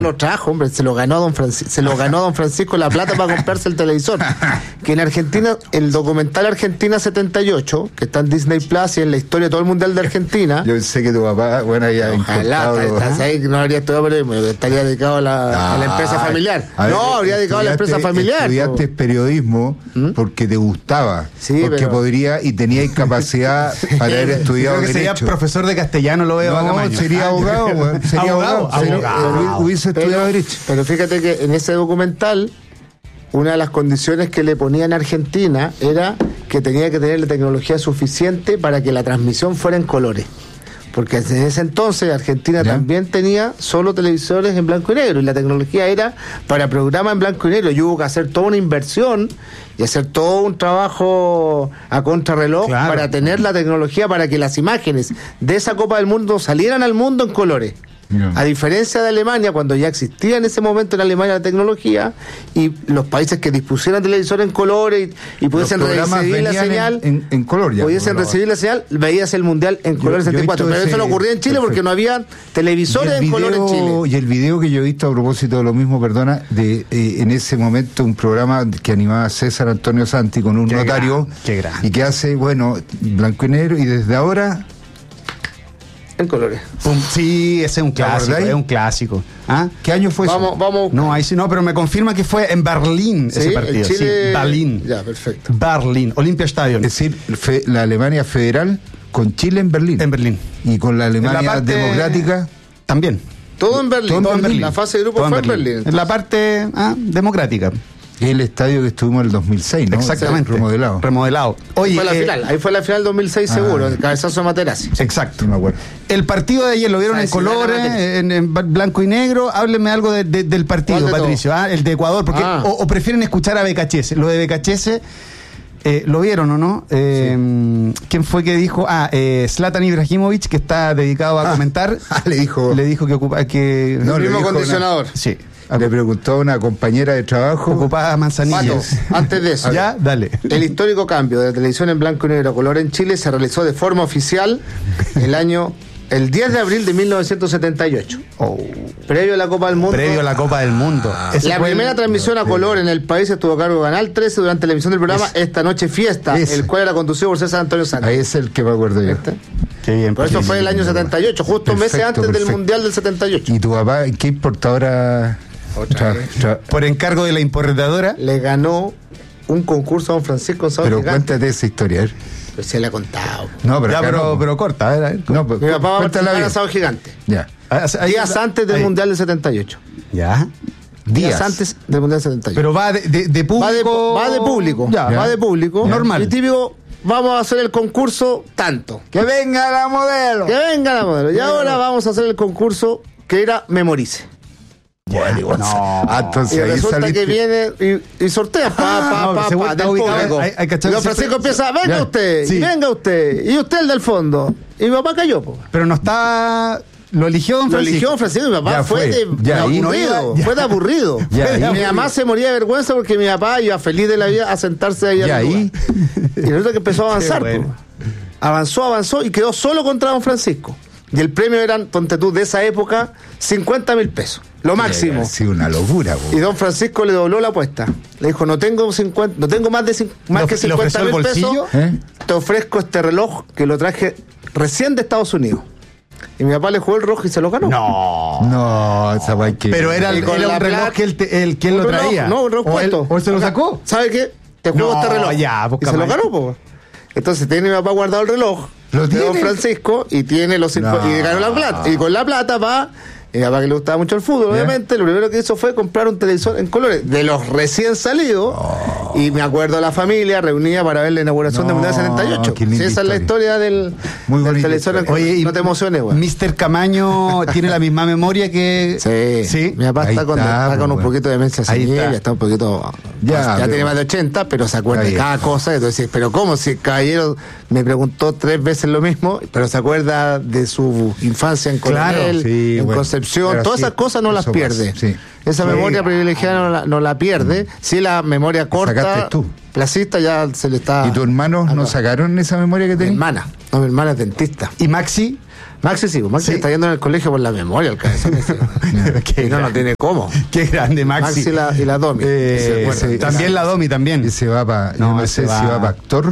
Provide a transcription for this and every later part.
los trajo, hombre, se lo ganó a don Francisco La Plata para comprarse el televisor. Que en Argentina, el documental Argentina 78, que está en Disney Plus y en la historia de todo el mundial de Argentina. Yo sé que tu papá, bueno, ya ojalá, estás ahí, no habría estudiado periodismo, estaría dedicado a la empresa familiar. Habría dedicado a la empresa familiar. Estudiaste periodismo porque te gustaba, sí, porque podría y tenías capacidad para haber estudiado Creo que derecho. Sería profesor de castellano, lo veo. No, sería abogado, güey. Sería abogado. Hubiese estudiado derecho. Pero fíjate que en ese documental, una de las condiciones que le ponía en Argentina era que tenía que tener la tecnología suficiente para que la transmisión fuera en colores. Porque en ese entonces Argentina también tenía solo televisores en blanco y negro y la tecnología era para programas en blanco y negro y hubo que hacer toda una inversión y hacer todo un trabajo a contrarreloj para tener la tecnología para que las imágenes de esa Copa del Mundo salieran al mundo en colores. A diferencia de Alemania, cuando ya existía en ese momento en Alemania la tecnología y los países que dispusieran televisores en colores y pudiesen recibir la señal en color ya, pudiesen recibir la señal, veías el mundial en color 74, pero eso no ocurría en Chile porque no había televisores en color en Chile. Y el video que yo he visto a propósito de lo mismo, perdona, de en ese momento un programa que animaba César Antonio Santi con un notario y que hace, bueno, blanco y negro y desde ahora en colores. Sí, ese es un clásico, ¿Ah? ¿Qué año fue eso? Vamos. No, ahí sí no, pero me confirma que fue en Berlín ese partido. Chile... Sí, Berlín. Ya, perfecto. Berlín, Olympiastadion. Es decir, la Alemania federal con Chile en Berlín. En Berlín. Y con la Alemania democrática también. Todo en Berlín. La fase de grupo fue en Berlín. En la parte democrática. Es el estadio que estuvimos en el 2006, ¿no? Exactamente. Remodelado. Oye, fue la final. Ahí fue la final 2006 seguro, el cabezazo de Materazzi. Exacto. No me acuerdo. El partido de ayer lo vieron en colores, en blanco y negro. Háblenme algo del partido, Patricio. El de Ecuador, porque o prefieren escuchar a Becachese. Lo de Becachese, ¿lo vieron o no? Sí. ¿Quién fue que dijo? Zlatan Ibrahimovic, que está dedicado a comentar. Le dijo que ocupa que el mismo acondicionador. Sí. Le preguntó a una compañera de trabajo. Ocupada Manzanillas. Antes de eso. Ya, dale. El histórico cambio de la televisión en blanco y negro a color en Chile se realizó de forma oficial el 10 de abril de 1978. Previo a la Copa del Mundo. La primera transmisión a color en el país estuvo a cargo de Canal 13 durante la emisión del programa Esta Noche Fiesta, el cual era conducido por César Antonio Santi. Ahí es el que me acuerdo yo. Qué bien. Por eso fue el año 78, justo meses antes del Mundial del 78. ¿Y tu papá qué importadora? Por encargo de la importadora. Le ganó un concurso a don Francisco González. Pero cuéntate esa historia. Pues se la ha contado. No, pero, ya, pero corta. No, pues, mi papá va a participar en Asado Gigante. Ya. Días antes del Mundial del 78. Ya. Días antes del Mundial del 78. Pero va de público. Va de público. Va de público. Normal. Y típico, vamos a hacer el concurso tanto. ¡Que venga la modelo! Y ahora vamos a hacer el concurso que era Memorice. Bueno, entonces y ahí resulta saliste. que viene y sortea del público. Don Francisco empieza, venga usted, y usted el del fondo. Y mi papá cayó, pero no está. Lo eligió don Francisco. Lo eligió don Francisco, mi papá fue de aburrido. Mi mamá se moría de vergüenza porque mi papá iba feliz de la vida a sentarse ahí al lugar. Y resulta que empezó a avanzar. Bueno. Avanzó y quedó solo contra don Francisco. Y el premio eran, ponte tú, de esa época, 50.000 pesos. Lo máximo. Sí, una locura. Y don Francisco le dobló la apuesta. Le dijo, no tengo más que 50.000 pesos. Te ofrezco este reloj que lo traje recién de Estados Unidos. Y mi papá le jugó el rojo y se lo ganó. No, esa guay que. Pero era un reloj que él lo traía. No, un reloj puesto. ¿O él se lo sacó? ¿Sabe qué? Te juego este reloj. Y se lo ganó, po. Entonces tiene mi papá guardado el reloj de don Francisco y tiene los 50 y ganó la plata. Y con la plata va. Mi papá, que le gustaba mucho el fútbol, obviamente, lo primero que hizo fue comprar un televisor en colores de los recién salidos. Y me acuerdo a la familia reunida para ver la inauguración del Mundial 78. Sí, esa es la historia del televisor en colores. Oye, no te emociones, güey. Mr. Camaño tiene la misma memoria que. Sí. Mi papá está con un poquito de demencia senil, está un poquito. Ya tiene más de 80, pero se acuerda de cada cosa. Entonces, pero ¿cómo? Si el caballero me preguntó 3 veces lo mismo, pero se acuerda de su infancia en Coronel, en Concepción. Todas esas cosas no las pierde. Esa memoria privilegiada no la pierde. Sí, la memoria corta, placista, ya se le está. ¿Y tu hermano no sacaron esa memoria que tenía? Mi hermana es dentista. ¿Y Maxi? Maxi está yendo en el colegio por la memoria, el cabezón ese. No tiene cómo. Qué grande, Maxi. Y la Domi. También la Domi, también. Y se va para, no sé si va para actor.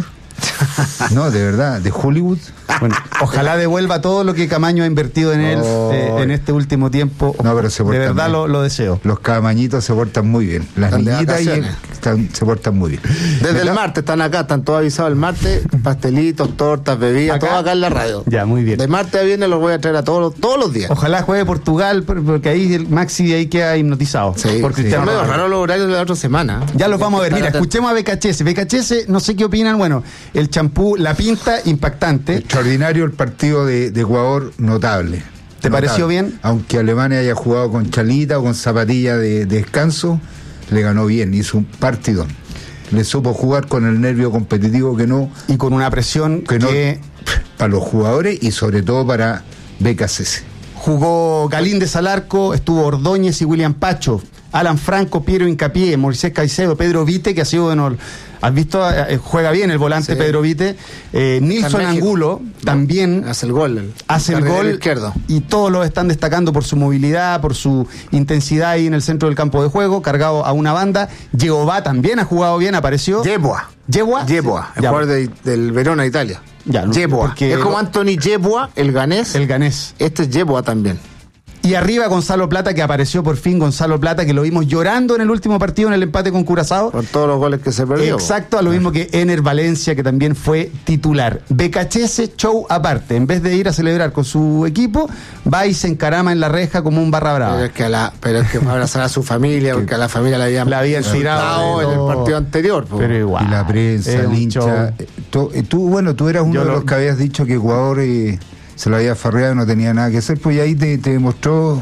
No, de verdad, de Hollywood. Bueno, ojalá devuelva todo lo que Camaño ha invertido en él en este último tiempo. No, pero se de verdad lo deseo. Los camañitos se portan muy bien. Las niñitas se portan muy bien. Desde el martes están acá, están todos avisados el martes, pastelitos, tortas, bebidas, todo acá en la radio. Ya, muy bien. De martes a viernes los voy a traer a todos los días. Ojalá juegue Portugal, porque ahí el Maxi ahí queda hipnotizado. Sí, por Cristiano Ronaldo. Raro los horarios de la otra semana. Ya los vamos a ver. Mira, escuchemos a BKHS. BKHS, no sé qué opinan. Bueno, el champú, la pinta, impactante. Extraordinario el partido de Ecuador, notable. ¿Te pareció bien? Aunque Alemania haya jugado con chalita o con zapatilla de descanso, le ganó bien, hizo un partidón. Le supo jugar con el nervio competitivo que no. Y con una presión que no, para los jugadores y sobre todo para BKHS. Jugó Galíndez al arco, estuvo Ordóñez y William Pacho, Alan Franco, Piero Hincapié, Moisés Caicedo, Pedro Vite, que ha sido has visto, juega bien el volante, sí. Pedro Vite, Nilson Angulo también hace el gol izquierdo, y todos lo están destacando por su movilidad, por su intensidad ahí en el centro del campo de juego, cargado a una banda. Yehová también ha jugado bien, apareció. Yeboah, el jugador del Verona, Italia. Yeboah, es como Anthony Yeboah, el ganés. Este es Yeboah también. Y arriba Gonzalo Plata, que apareció por fin, Gonzalo Plata, que lo vimos llorando en el último partido en el empate con Curazao. Por todos los goles que se perdió. Exacto, a lo mismo que Ener Valencia, que también fue titular. BKHS, show aparte. En vez de ir a celebrar con su equipo, va y se encarama en la reja como un barra brava. Pero es que va a abrazar a su familia, porque a la familia la habían tirado en el partido anterior. Pero igual. Y la prensa, el hincha. Tú eras uno de los que habías dicho que Ecuador... se lo había farreado y no tenía nada que hacer, pues ahí te demostró.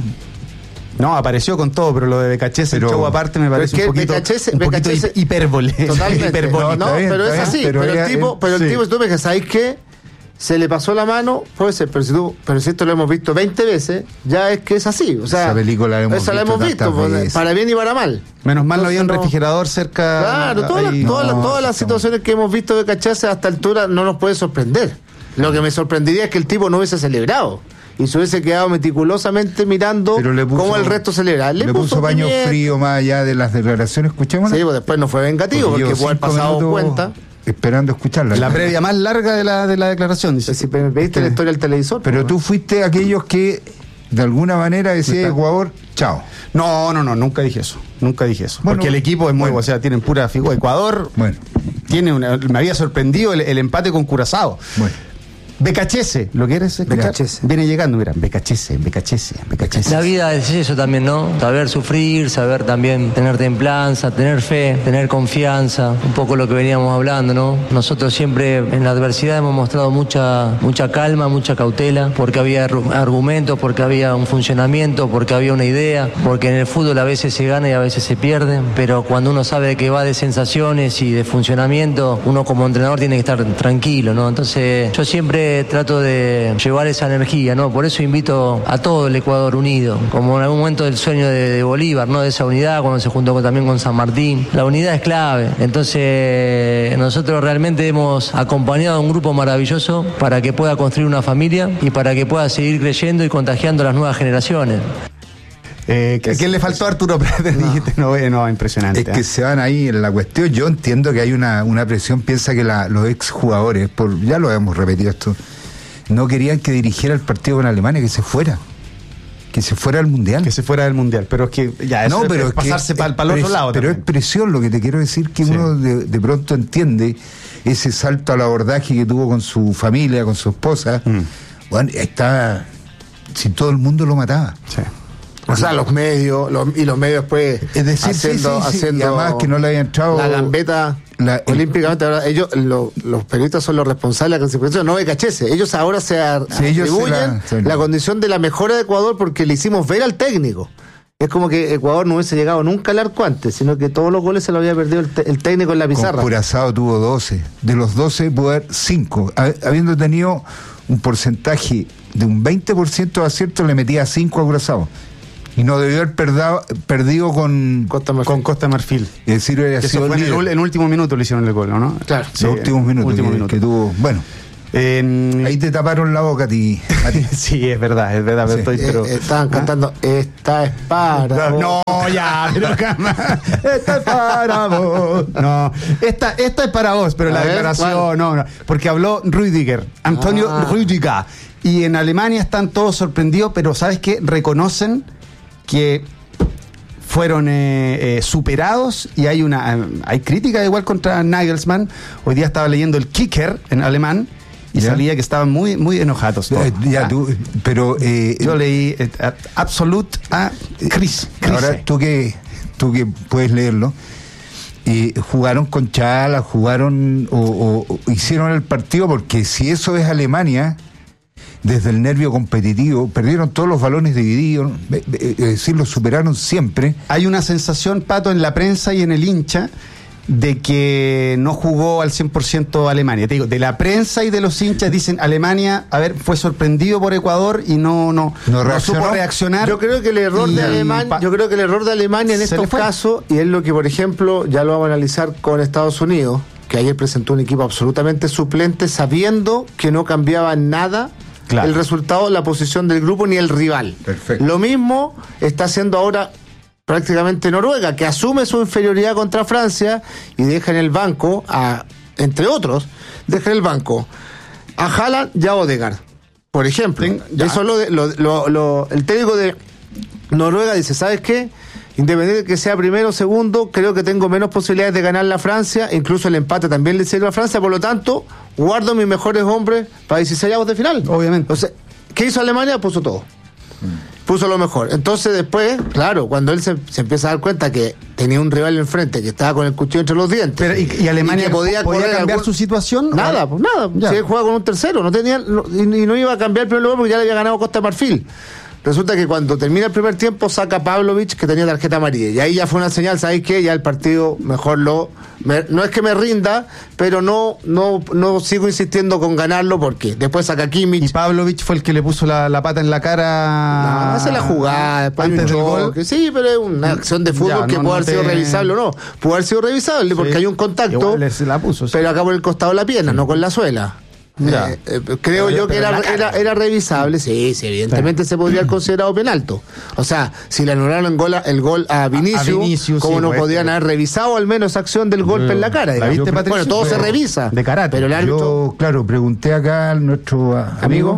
No, apareció con todo, pero lo de BKHS, el show aparte, me parece un poquito hipérbole. Totalmente. Pero es así. Pero el tipo, si tú me dices, ¿sabes qué? Se le pasó la mano, puede ser, pero si esto lo hemos visto 20 veces, ya es que es así. O sea, esa película la hemos visto para bien y para mal. Menos mal no había un refrigerador cerca. Claro, todas las situaciones que hemos visto de BKHS a esta altura no nos puede sorprender. Lo que me sorprendería es que el tipo no hubiese celebrado y se hubiese quedado meticulosamente mirando cómo el resto celebra. Le puso paño frío más allá de las declaraciones, escuchémoslas. Sí, pues después no fue vengativo porque pudo haber pasado cuenta. Esperando escucharla. La previa más larga de la declaración, dice. Si me pediste la historia del televisor. Pero tú fuiste aquellos que de alguna manera decía Ecuador, chao. No, nunca dije eso. Bueno, porque el equipo es muy, o sea, tienen pura figura. Ecuador me había sorprendido el empate con Curazao. Bueno. BKHS, ¿lo quieres escuchar? BKHS. Viene llegando, mira, BKHS. La vida es eso también, ¿no? Saber sufrir, saber también tener templanza, tener fe, tener confianza, un poco lo que veníamos hablando, ¿no? Nosotros siempre en la adversidad hemos mostrado mucha calma, mucha cautela, porque había argumentos, porque había un funcionamiento, porque había una idea, porque en el fútbol a veces se gana y a veces se pierde, pero cuando uno sabe que va de sensaciones y de funcionamiento, uno como entrenador tiene que estar tranquilo, ¿no? Entonces yo siempre trato de llevar esa energía, ¿no? Por eso invito a todo el Ecuador unido, como en algún momento del sueño de Bolívar, ¿no? De esa unidad, cuando se juntó también con San Martín. La unidad es clave. Entonces, nosotros realmente hemos acompañado a un grupo maravilloso para que pueda construir una familia y para que pueda seguir creyendo y contagiando a las nuevas generaciones. ¿A quién le faltó a Arturo Pérez? No, impresionante. Es que se van ahí en la cuestión. Yo entiendo que hay una presión. Piensa que los exjugadores, ya lo hemos repetido esto, no querían que dirigiera el partido con Alemania, que se fuera al Mundial. Que se fuera del Mundial, pero es que ya eso es pasarse para el otro lado. Pero también es presión, lo que te quiero decir, que uno de pronto entiende ese salto al abordaje que tuvo con su familia, con su esposa. Bueno, está, si todo el mundo lo mataba. Sí. O sea, los medios después es decir, haciendo y además que no le habían entrado la gambeta olímpicamente. Ahora ellos, los periodistas son los responsables de la clasificación, no BKHS. Ellos ahora se atribuyen la condición de la mejora de Ecuador porque le hicimos ver al técnico. Es como que Ecuador no hubiese llegado nunca al arco antes, sino que todos los goles se lo había perdido el técnico en la pizarra. Curazao tuvo 12. De los 12 pudo haber 5. Habiendo tenido un porcentaje de un 20% de acierto, le metía 5 a Curazao. Y no debió haber perdido con Costa Marfil. Es decir, eso fue en último minuto le hicieron el gol, ¿no? Claro. Sí, los últimos minutos que tuvo. Bueno. Ahí te taparon la boca a ti. Sí, es verdad, Sí. pero estaban cantando esta es para vos. no, ya, pero jamás. Esta es para vos. No, esta es para vos, pero A la ver, declaración, ¿cuál? no, porque habló Rüdiger, Antonio Rüdiger, y en Alemania están todos sorprendidos, pero ¿sabes qué? Reconocen que fueron superados, y hay crítica igual contra Nagelsmann. Hoy día estaba leyendo el Kicker en alemán y salía que estaban muy, muy enojados. Pero yo leí Absolut a Cris. Ahora tú que puedes leerlo, jugaron con Chala, jugaron o hicieron el partido, porque si eso es Alemania, desde el nervio competitivo, perdieron todos los balones divididos, es decir, los superaron siempre. Hay una sensación, Pato, en la prensa y en el hincha, de que no jugó al 100% Alemania. Te digo, de la prensa y de los hinchas dicen Alemania, fue sorprendido por Ecuador y no supo reaccionar. Yo creo que el error de Alemania en estos casos, y es lo que, por ejemplo, ya lo vamos a analizar con Estados Unidos, que ayer presentó un equipo absolutamente suplente, sabiendo que no cambiaba nada el resultado, la posición del grupo ni el rival. Perfecto. Lo mismo está haciendo ahora prácticamente Noruega, que asume su inferioridad contra Francia y deja en el banco, entre otros, deja en el banco a Haaland y a Odegaard, por ejemplo. Eso el técnico de Noruega dice, ¿sabes qué? Independiente de que sea primero o segundo, creo que tengo menos posibilidades de ganar la Francia, incluso el empate también le sirve a Francia, por lo tanto, guardo mis mejores hombres para 16avos de final. Obviamente. Entonces, ¿qué hizo Alemania? Puso todo. Puso lo mejor. Entonces después, claro, cuando él se empieza a dar cuenta que tenía un rival enfrente que estaba con el cuchillo entre los dientes. Pero, ¿y Alemania que podía cambiar su situación? Nada, pues nada. Si él juega con un tercero, y no iba a cambiar el primer lugar porque ya le había ganado Costa de Marfil. Resulta que cuando termina el primer tiempo saca a Pavlovic, que tenía tarjeta amarilla, y ahí ya fue una señal, ¿sabéis qué? Ya el partido mejor no es que me rinda, pero no sigo insistiendo con ganarlo, porque después saca a Kimmich. Y Pavlovic fue el que le puso la pata en la cara. No, esa es la jugada, después antes del gol. Sí, pero es una acción de fútbol que puede haber sido revisable o no. Puede haber sido revisable porque hay un contacto, igual se la puso, pero acá por el costado de la pierna, no con la suela. Creo yo que era revisable. Sí, evidentemente se podría haber considerado penalto. O sea, si le anularon el gol a Vinicius, ¿cómo no podían haber revisado al menos esa acción del golpe en la cara? ¿La viste, Patricio? Bueno, todo se revisa de karate. Pero el árbitro... Yo, claro, pregunté acá a nuestro amigo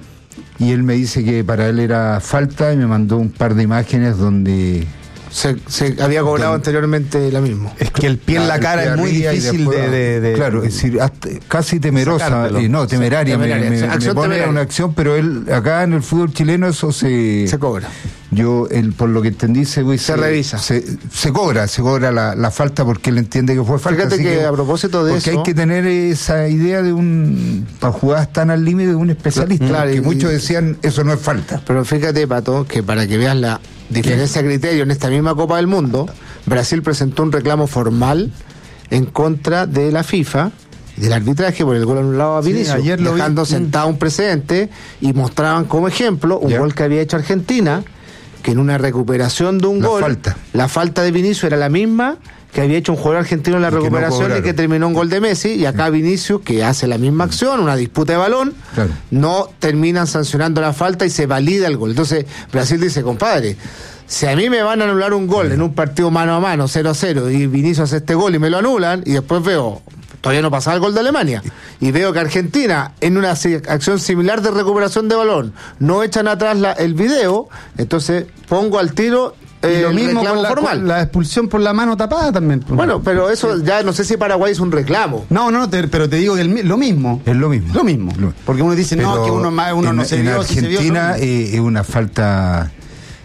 y él me dice que para él era falta, y me mandó un par de imágenes donde se había cobrado anteriormente la misma. Es que el pie en la cara es muy difícil de claro, es decir, casi temerosa, temeraria. Me pone una acción, pero él acá en el fútbol chileno eso se cobra. Yo, por lo que entendí, se revisa. Se cobra la falta, porque él entiende que fue falta. Fíjate que a propósito de porque eso... hay que tener esa idea para jugadas tan al límite de un especialista. Claro, que muchos decían, eso no es falta. Pero fíjate, Pato, que para que veas la diferencia de criterio en esta misma Copa del Mundo, Brasil presentó un reclamo formal en contra de la FIFA, del arbitraje, por el gol anulado a Vinicius, dejando sentado un precedente, y mostraban como ejemplo un gol que había hecho Argentina, que en una recuperación de un gol, la falta de Vinicius era la misma que había hecho un jugador argentino en la recuperación y que terminó un gol de Messi, y acá Vinicius, que hace la misma acción, una disputa de balón, no terminan sancionando la falta y se valida el gol. Entonces Brasil dice, compadre, si a mí me van a anular un gol en un partido mano a mano, 0-0, y Vinicius hace este gol y me lo anulan, y después veo, todavía no pasaba el gol de Alemania, y veo que Argentina, en una acción similar de recuperación de balón, no echan atrás el video, entonces pongo al tiro lo mismo con la expulsión por la mano tapada también. Bueno, pero eso ya no sé si Paraguay es un reclamo. Pero te digo que lo mismo. Es lo mismo. Lo mismo. Porque uno dice, pero no, que uno no se vio. En Argentina es una falta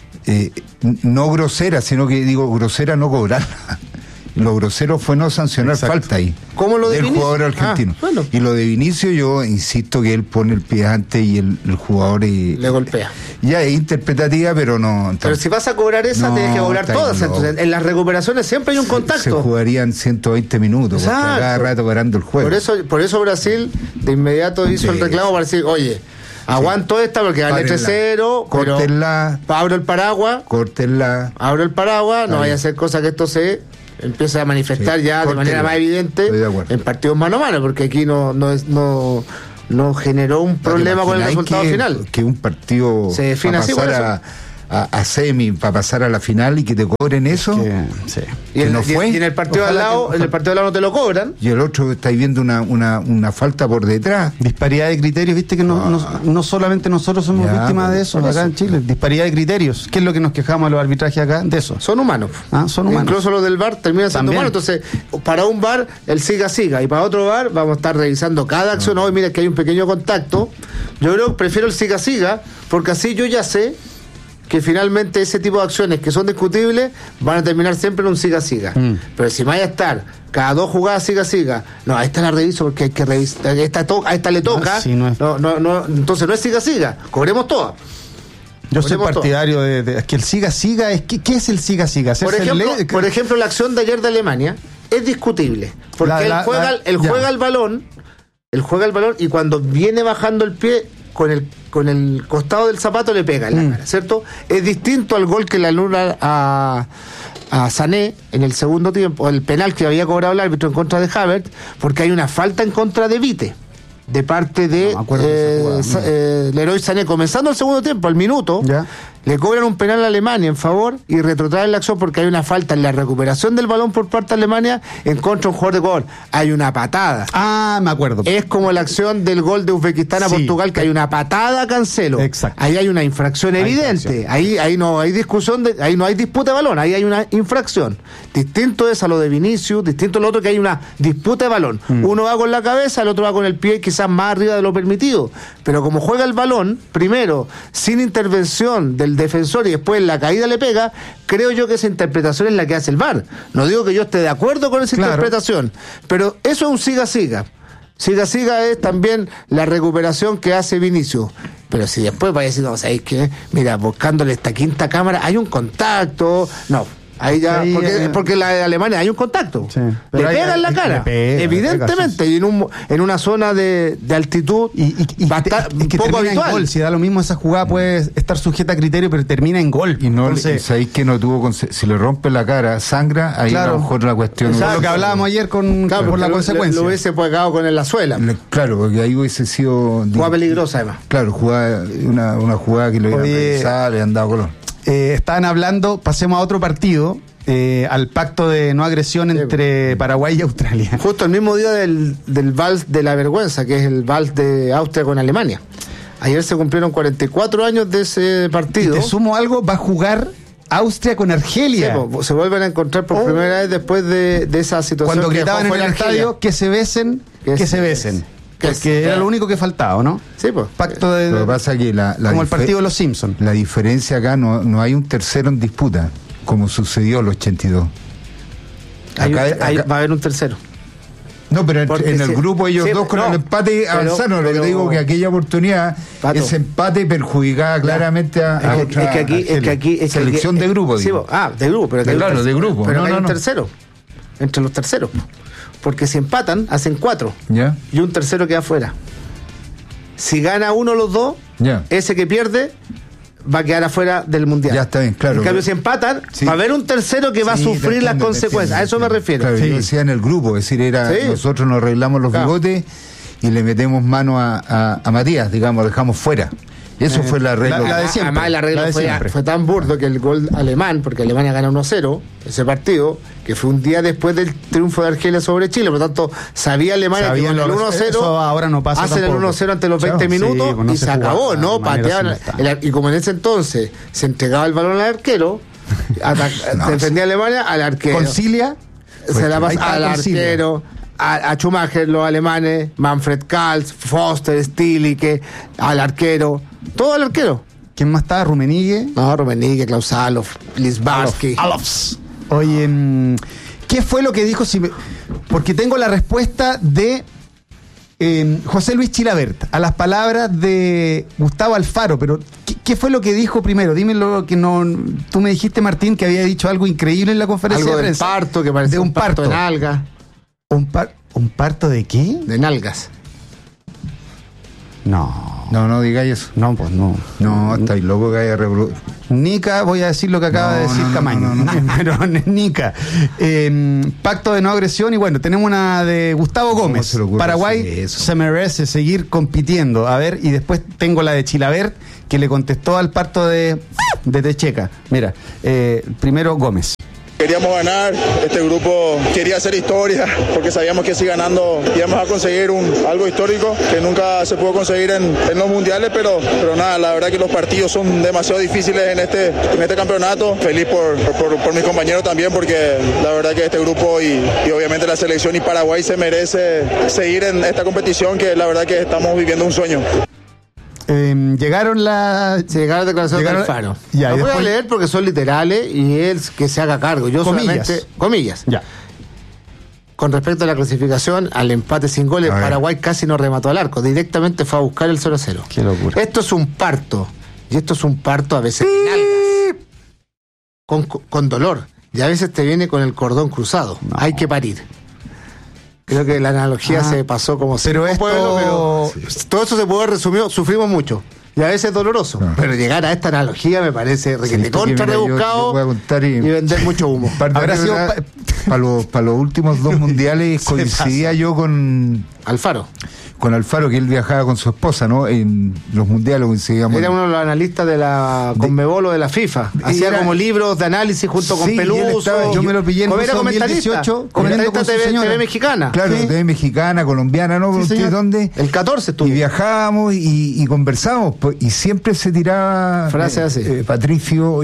no grosera, sino que digo, grosera no cobrarla. Lo grosero fue no sancionar falta ahí. ¿Cómo lo de del jugador argentino? Bueno. Y lo de Vinicius, yo insisto que él pone el pie antes y el jugador le golpea. Ya es interpretativa, pero no. Pero si vas a cobrar esa, tienes que cobrar todas. Entonces, en las recuperaciones siempre hay un contacto. Se jugarían 120 minutos, porque cada rato parando el juego. Por eso Brasil de inmediato hizo el reclamo para decir, oye, aguanto esta porque gané 3-0, córtenla, abro el paraguas, abro el paraguas, no vaya a hacer cosas que esto se empieza a manifestar de manera más evidente en partidos mano a mano, porque aquí no no generó un problema con el resultado final. Que un partido se define así por eso. A semi para pasar a la final y que te cobren eso. Sí. Y en el partido al lado, no te lo cobran. Y el otro estáis viendo una falta por detrás. Disparidad de criterios, viste que no solamente nosotros somos víctimas de eso acá en Chile. Disparidad de criterios. ¿Qué es lo que nos quejamos a los arbitrajes acá? De eso. Son humanos. Son humanos. Incluso los del VAR terminan siendo humanos. Entonces, para un VAR, el siga, y para otro VAR vamos a estar revisando cada acción. Hoy mira que hay un pequeño contacto. Yo creo que prefiero el siga, porque así yo ya sé que finalmente ese tipo de acciones que son discutibles van a terminar siempre en un siga. Pero si vaya a estar cada 2 jugadas siga, no, a esta la reviso porque hay que revisar, a esta le toca, entonces no es siga, cobremos todas. Yo soy partidario de que el siga es ¿qué es el siga? Por ejemplo, la acción de ayer de Alemania es discutible, porque él juega el balón y cuando viene bajando el pie con el costado del zapato le pega en la cara, ¿cierto? Es distinto al gol que le anula a Sané en el segundo tiempo, el penal que había cobrado el árbitro en contra de Havertz, porque hay una falta en contra de Vite, de parte de Leroy Sané, comenzando el segundo tiempo, al minuto. ¿Ya? Le cobran un penal a Alemania en favor y retrotraen la acción porque hay una falta en la recuperación del balón por parte de Alemania en contra de un jugador de Ecuador. Hay una patada. Me acuerdo. Es como la acción del gol de Uzbekistán a Portugal, que hay una patada a Cancelo. Exacto. Ahí hay una infracción evidente. Ahí no hay discusión, ahí no hay disputa de balón, ahí hay una infracción. Distinto es a lo de Vinicius, distinto a lo otro que hay una disputa de balón. Uno va con la cabeza, el otro va con el pie, quizás más arriba de lo permitido. Pero como juega el balón, primero, sin intervención del defensor y después la caída le pega, creo yo que esa interpretación es la que hace el VAR. No digo que yo esté de acuerdo con esa interpretación, pero eso es un siga. Siga es también la recuperación que hace Vinicius. Pero si después vaya a decir, no, ¿sabéis qué? Mira, buscándole esta quinta cámara, hay un contacto. No. Ahí ya, porque la de Alemania hay un contacto. Sí. Le pega en la cara, evidentemente, y en una zona de altitud poco habitual. Si da lo mismo, esa jugada puede estar sujeta a criterio, pero termina en gol. Y no, sabéis que no tuvo, si le rompe la cara, sangra, ahí a lo mejor la cuestión. Lo que hablábamos ayer por la consecuencia. Lo hubiese pegado con la suela. Claro, porque ahí hubiese sido jugada peligrosa además. Claro, una jugada que lo iban a revisar, le han dado color. Estaban hablando, pasemos a otro partido, al pacto de no agresión entre Paraguay y Australia. Justo el mismo día del vals de la vergüenza, que es el vals de Austria con Alemania. Ayer se cumplieron 44 años de ese partido. Y te sumo algo, va a jugar Austria con Argelia. Sí, se vuelven a encontrar por primera vez después de esa situación. Cuando gritaban en el estadio que se besen, que se besen. Porque era lo único que faltaba, ¿no? Sí, pues. Pacto de. Lo que pasa es que como el partido de los Simpsons. La diferencia acá no hay un tercero en disputa, como sucedió en el 82. Acá va a haber un tercero. No, pero en el grupo ellos dos con el empate avanzaron. Lo que te digo que aquella oportunidad, Pato, ese empate perjudicaba claramente a otra selección de grupo. Sí, de grupo, pero claro, de grupo. Pero hay un tercero, entre los terceros. Porque si empatan, hacen 4. ¿Ya? Y un tercero queda afuera. Si gana uno de los dos, ese que pierde va a quedar afuera del mundial. Ya está bien, claro. En cambio, si empatan, va a haber un tercero que va a sufrir las consecuencias. A eso me refiero. Claro, yo decía en el grupo, es decir, nosotros nos arreglamos los bigotes y le metemos mano a Matías, digamos, lo dejamos fuera. Eso fue la regla. La de siempre. Además, la regla fue tan burdo que el gol alemán, porque Alemania gana 1-0 ese partido, que fue un día después del triunfo de Argelia sobre Chile, por lo tanto, sabía Alemania que con el 1-0 ahora no pasa hacen tampoco. El 1-0 ante los 20 minutos y se acabó, ¿no? Pateaban. Y como en ese entonces se entregaba el balón al arquero, defendía Alemania al arquero. ¿Concilia? Se la pasa al arquero. A Schumacher, los alemanes, Manfred Kals, Foster, Stilicke, al arquero, todo al arquero. ¿Quién más estaba? ¿Rummenigge? No, Rummenigge, Klaus Alof, Lisbarski. Alofs. Oye, ¿qué fue lo que dijo? Porque tengo la respuesta de José Luis Chilavert a las palabras de Gustavo Alfaro, pero ¿qué fue lo que dijo primero? Dime lo que no. Tú me dijiste, Martín, que había dicho algo increíble en la conferencia de prensa. Algo del parto, que parecía un parto en algas. ¿Un parto de qué? De nalgas. No. No digáis eso. No, pues no. No, estáis loco que haya revolución. Nica, voy a decir lo que acaba de decir Camaño. Pero Nica. Pacto de no agresión. Y bueno, tenemos una de Gustavo Gómez. Paraguay se merece seguir compitiendo. A ver, y después tengo la de Chilavert, que le contestó al parto de Techeca. Mira, primero Gómez. Queríamos ganar, este grupo quería hacer historia, porque sabíamos que si ganando íbamos a conseguir algo histórico que nunca se pudo conseguir en los mundiales, pero nada, la verdad que los partidos son demasiado difíciles en este campeonato. Feliz por mis compañeros también, porque la verdad que este grupo y obviamente la selección y Paraguay se merece seguir en esta competición, que la verdad que estamos viviendo un sueño. Llegaron declaraciones del Alfaro. Ya, voy a leer porque son literales y él que se haga cargo. Yo solamente, comillas. Ya. Con respecto a la clasificación, al empate sin goles, Paraguay casi no remató al arco. Directamente fue a buscar el 0-0. Qué locura. Esto es un parto. Y esto es un parto a veces con dolor. Y a veces te viene con el cordón cruzado. No. Hay que parir. Creo que la analogía se pasó como pero todo eso se puede resumir, sufrimos mucho y a veces es doloroso, pero llegar a esta analogía me parece contra rebuscado y vender mucho humo. Para los últimos 2 mundiales coincidía yo con Alfaro, que él viajaba con su esposa, ¿no? En los mundiales coincidíamos. Era uno de los analistas de la Conmebol o de la FIFA. Hacía como libros de análisis junto con Peluso. Yo me lo pillé en el 2018 comentarista TV mexicana. Claro, TV mexicana, colombiana, ¿no? ¿Dónde? El 14 estuvo. Y viajábamos y conversábamos, y siempre se tiraba frases así. Patricio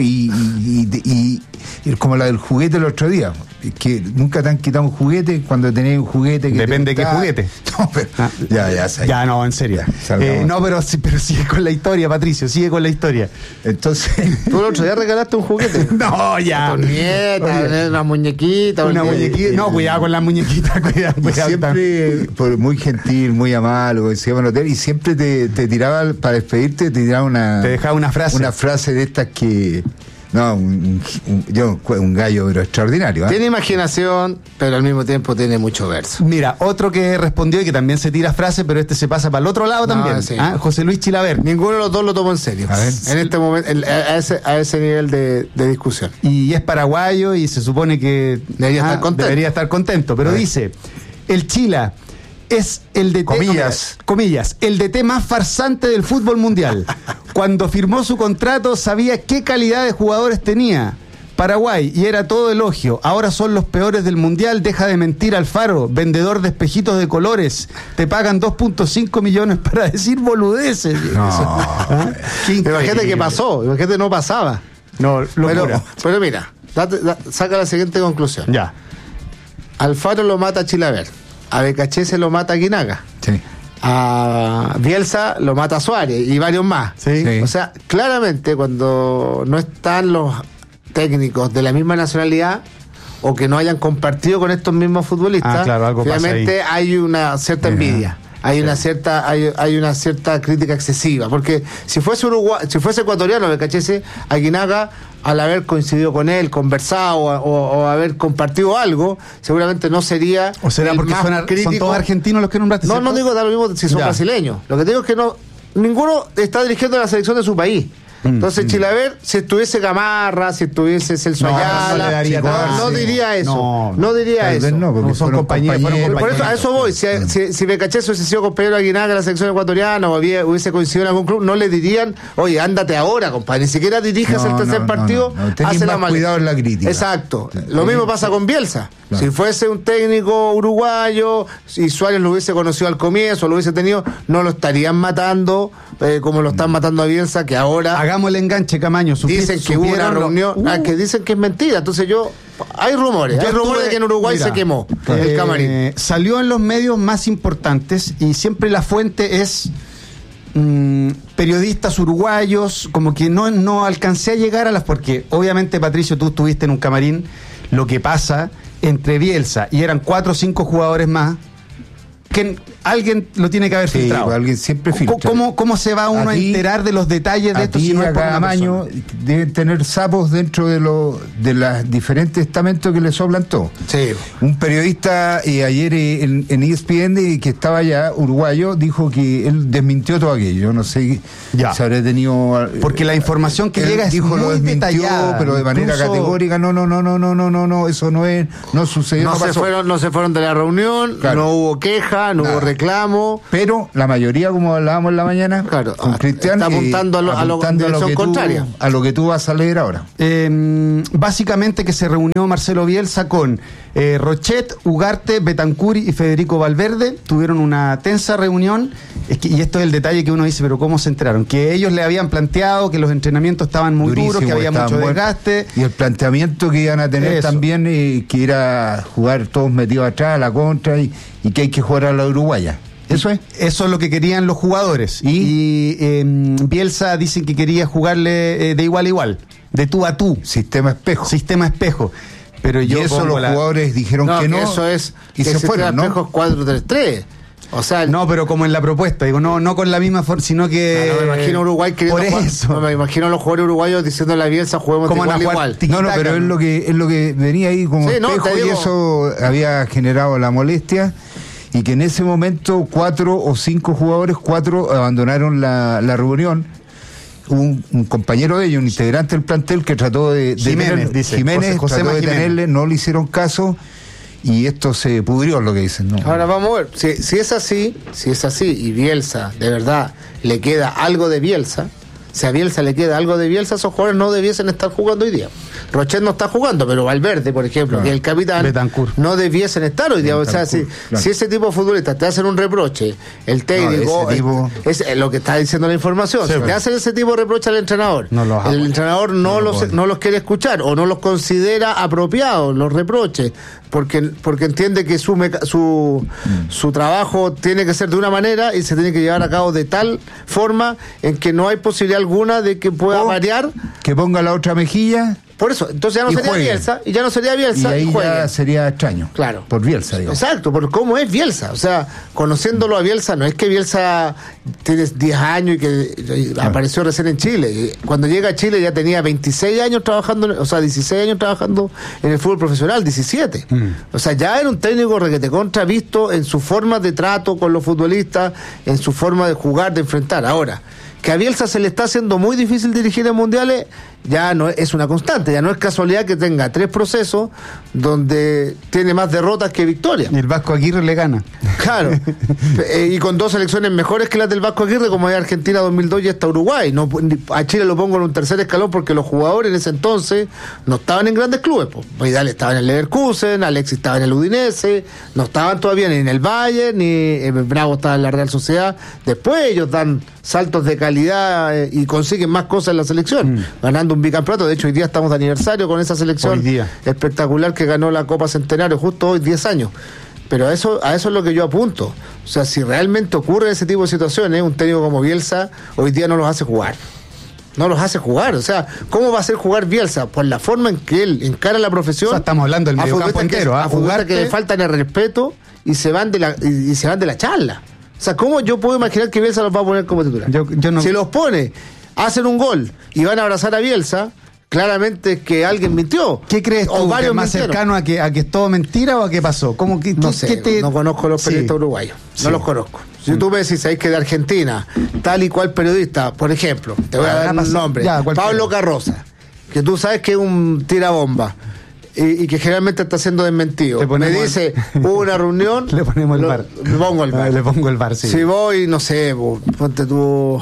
y como la del juguete el otro día, que nunca te han quitado un juguete cuando tenés un juguete que depende de qué juguete. No, pero ya no, en serio. No, pero sigue con la historia, Patricio, sigue con la historia. Entonces, tú el otro día regalaste un juguete. No, ya. Una muñequita. No, cuidado con las muñequitas, cuidado. Siempre muy gentil, muy amable, se llama hotel, y siempre te tiraba para despedirte, te dejaba una frase de estas que no, un gallo pero extraordinario. Tiene imaginación, pero al mismo tiempo tiene mucho verso. Mira, otro que respondió y que también se tira frase, pero se pasa para el otro lado también. Sí. José Luis Chilavert. Ninguno de los dos lo tomó en serio. En este momento, a ese nivel de discusión. Y es paraguayo y se supone que debería estar contento. Pero dice, el Chila es el DT, comillas, el DT más farsante del fútbol mundial. Cuando firmó su contrato sabía qué calidad de jugadores tenía Paraguay y era todo elogio. Ahora son los peores del mundial. Deja de mentir, Alfaro, vendedor de espejitos de colores. Te pagan 2.5 millones para decir boludeces. Imagínate qué pasó, imagínate no pasaba. No, pero mira, saca la siguiente conclusión. Ya. Alfaro lo mata a Chilavert. A Becachese lo mata a Guinaga. Sí. A Bielsa lo mata a Suárez y varios más. Sí. O sea, claramente cuando no están los técnicos de la misma nacionalidad o que no hayan compartido con estos mismos futbolistas, obviamente hay una cierta envidia. Hay una cierta crítica excesiva, porque si fuese ecuatoriano Becachese, a Guinaga, al haber coincidido con él, conversado o haber compartido algo, seguramente no sería. O será porque son todos argentinos los que nombraste. No digo da lo mismo si son brasileños. Lo que digo es que ninguno está dirigiendo la selección de su país. Entonces Chilavert, si estuviese Gamarra, si estuviese Celso Ayala, no diría eso. No diría eso. No, porque son compañeros. Por eso, a eso voy. Si Becachese hubiese sido compañero de Guinaga en la selección ecuatoriana o hubiese coincidido en algún club, no le dirían, oye, ándate ahora, compadre. Ni siquiera dirijas el tercer partido. Hace más cuidado en la crítica. Exacto. Lo mismo pasa con Bielsa. Claro. Si fuese un técnico uruguayo, si Suárez lo hubiese conocido al comienzo, lo hubiese tenido, no lo estarían matando como lo están matando a Bielsa, que ahora... Hagamos el enganche, Camaño. Dicen que hubo una reunión, que dicen que es mentira. Entonces hay rumores de que en Uruguay se quemó el camarín. Salió en los medios más importantes y siempre la fuente es periodistas uruguayos, como que no alcancé a llegar a las... Porque obviamente, Patricio, tú estuviste en un camarín, lo que pasa entre Bielsa y eran 4 o 5 jugadores más, que alguien lo tiene que haber filtrado. Alguien siempre filtra. ¿Cómo se va uno a enterar de los detalles de esto? Si no cada año deben tener sapos dentro de los diferentes estamentos que le soplan todo. Sí. Un periodista ayer en ESPN que estaba allá, uruguayo, dijo que él desmintió todo aquello. Yo no sé si habrá tenido... Porque la información que llega es muy detallada. Pero de manera categórica, no, eso no sucedió. No se fueron de la reunión, no hubo queja, no hubo reclamo. Pero la mayoría, como hablábamos en la mañana, con Cristian, está apuntando a lo que tú vas a leer ahora. Básicamente que se reunió Marcelo Bielsa con Rochet, Ugarte, Betancur y Federico Valverde. Tuvieron una tensa reunión. Y esto es el detalle que uno dice, pero ¿cómo se enteraron? Que ellos le habían planteado que los entrenamientos estaban muy duros, que había mucho desgaste. Y el planteamiento que iban a tener también, que era jugar todos metidos atrás a la contra y que hay que jugar a la uruguaya. Eso es lo que querían los jugadores. Y Bielsa dicen que quería jugarle de igual a igual, de tú a tú. Sistema espejo. Pero y eso los jugadores dijeron que no. Eso es, y se fueron, ¿no? Espejo 4-3-3. O sea, no, pero como en la propuesta, digo, no con la misma forma, sino que... No, me imagino Uruguay queriendo jugar, me imagino a los jugadores uruguayos diciendo a la Bielsa, juguemos igual. No, pero es lo que venía ahí como espejo, y eso había generado la molestia, y que en ese momento 4 o 5 jugadores, 4 abandonaron la reunión. Un compañero de ellos, un integrante del plantel que trató de Jiménez trató de tenerle, no le hicieron caso. Y esto se pudrió, lo que dicen, ¿no? Ahora vamos a ver, si es así, y Bielsa, de verdad, le queda algo de Bielsa, si a Bielsa le queda algo de Bielsa, esos jugadores no debiesen estar jugando hoy día. Rochet no está jugando, pero Valverde, por ejemplo, que es el capitán, Betancur, no debiesen estar hoy día. Betancur, o sea, si ese tipo de futbolistas te hacen un reproche, el técnico, es lo que está diciendo la información, si te hacen ese tipo de reproche al entrenador, el entrenador no los quiere escuchar o no los considera apropiados, los reproches, porque entiende que su trabajo tiene que ser de una manera y se tiene que llevar a cabo de tal forma en que no hay posibilidad alguna de que pueda variar. Que ponga la otra mejilla. Por eso, entonces ya no sería Bielsa, y ahí ya sería extraño. Claro. Por Bielsa, digamos. Exacto, por cómo es Bielsa. O sea, conociéndolo a Bielsa, no es que Bielsa tiene 10 años y que apareció recién en Chile. Cuando llega a Chile ya tenía 26 años trabajando, 16 años trabajando en el fútbol profesional, 17. O sea, ya era un técnico requete contra, visto en su forma de trato con los futbolistas, en su forma de jugar, de enfrentar. Ahora, que a Bielsa se le está haciendo muy difícil dirigir en mundiales, ya no es una constante, ya no es casualidad que tenga 3 procesos donde tiene más derrotas que victorias. Y el Vasco Aguirre le gana. Claro. Y con 2 selecciones mejores que las del Vasco Aguirre, como es Argentina 2002 y hasta Uruguay. No, a Chile lo pongo en un tercer escalón porque los jugadores en ese entonces no estaban en grandes clubes. Vidal estaba en el Leverkusen, Alexis estaba en el Udinese, no estaban todavía ni en el Bayern, ni Bravo estaba en la Real Sociedad. Después ellos dan saltos de calidad y consiguen más cosas en la selección, ganando un bicampeonato. De hecho, hoy día estamos de aniversario con esa selección espectacular que ganó la Copa Centenario justo hoy, 10 años. Pero a eso es lo que yo apunto. O sea, si realmente ocurre ese tipo de situaciones, un técnico como Bielsa hoy día no los hace jugar. No los hace jugar. O sea, ¿cómo va a hacer jugar Bielsa? Por la forma en que él encara la profesión. O sea, estamos hablando del mediocampo entero. A futbolistas que le faltan el respeto y se van de la charla. O sea, ¿cómo yo puedo imaginar que Bielsa los va a poner como titular? Yo no... Si los pone, hacen un gol y van a abrazar a Bielsa, claramente es que alguien mintió. ¿Qué crees tú? ¿Que es más cercano a que es todo mentira o a qué pasó? No sé, no conozco los periodistas uruguayos. No los conozco. Si tú me decís, sabés que de Argentina, tal y cual periodista, por ejemplo, te voy a dar un nombre, Pablo Carroza, que tú sabes que es un tirabomba. Y que generalmente está siendo desmentido. Me dice, hubo una reunión. Le ponemos el VAR. Le pongo el VAR. Le pongo el VAR, sí. Si voy, no sé, ponte tú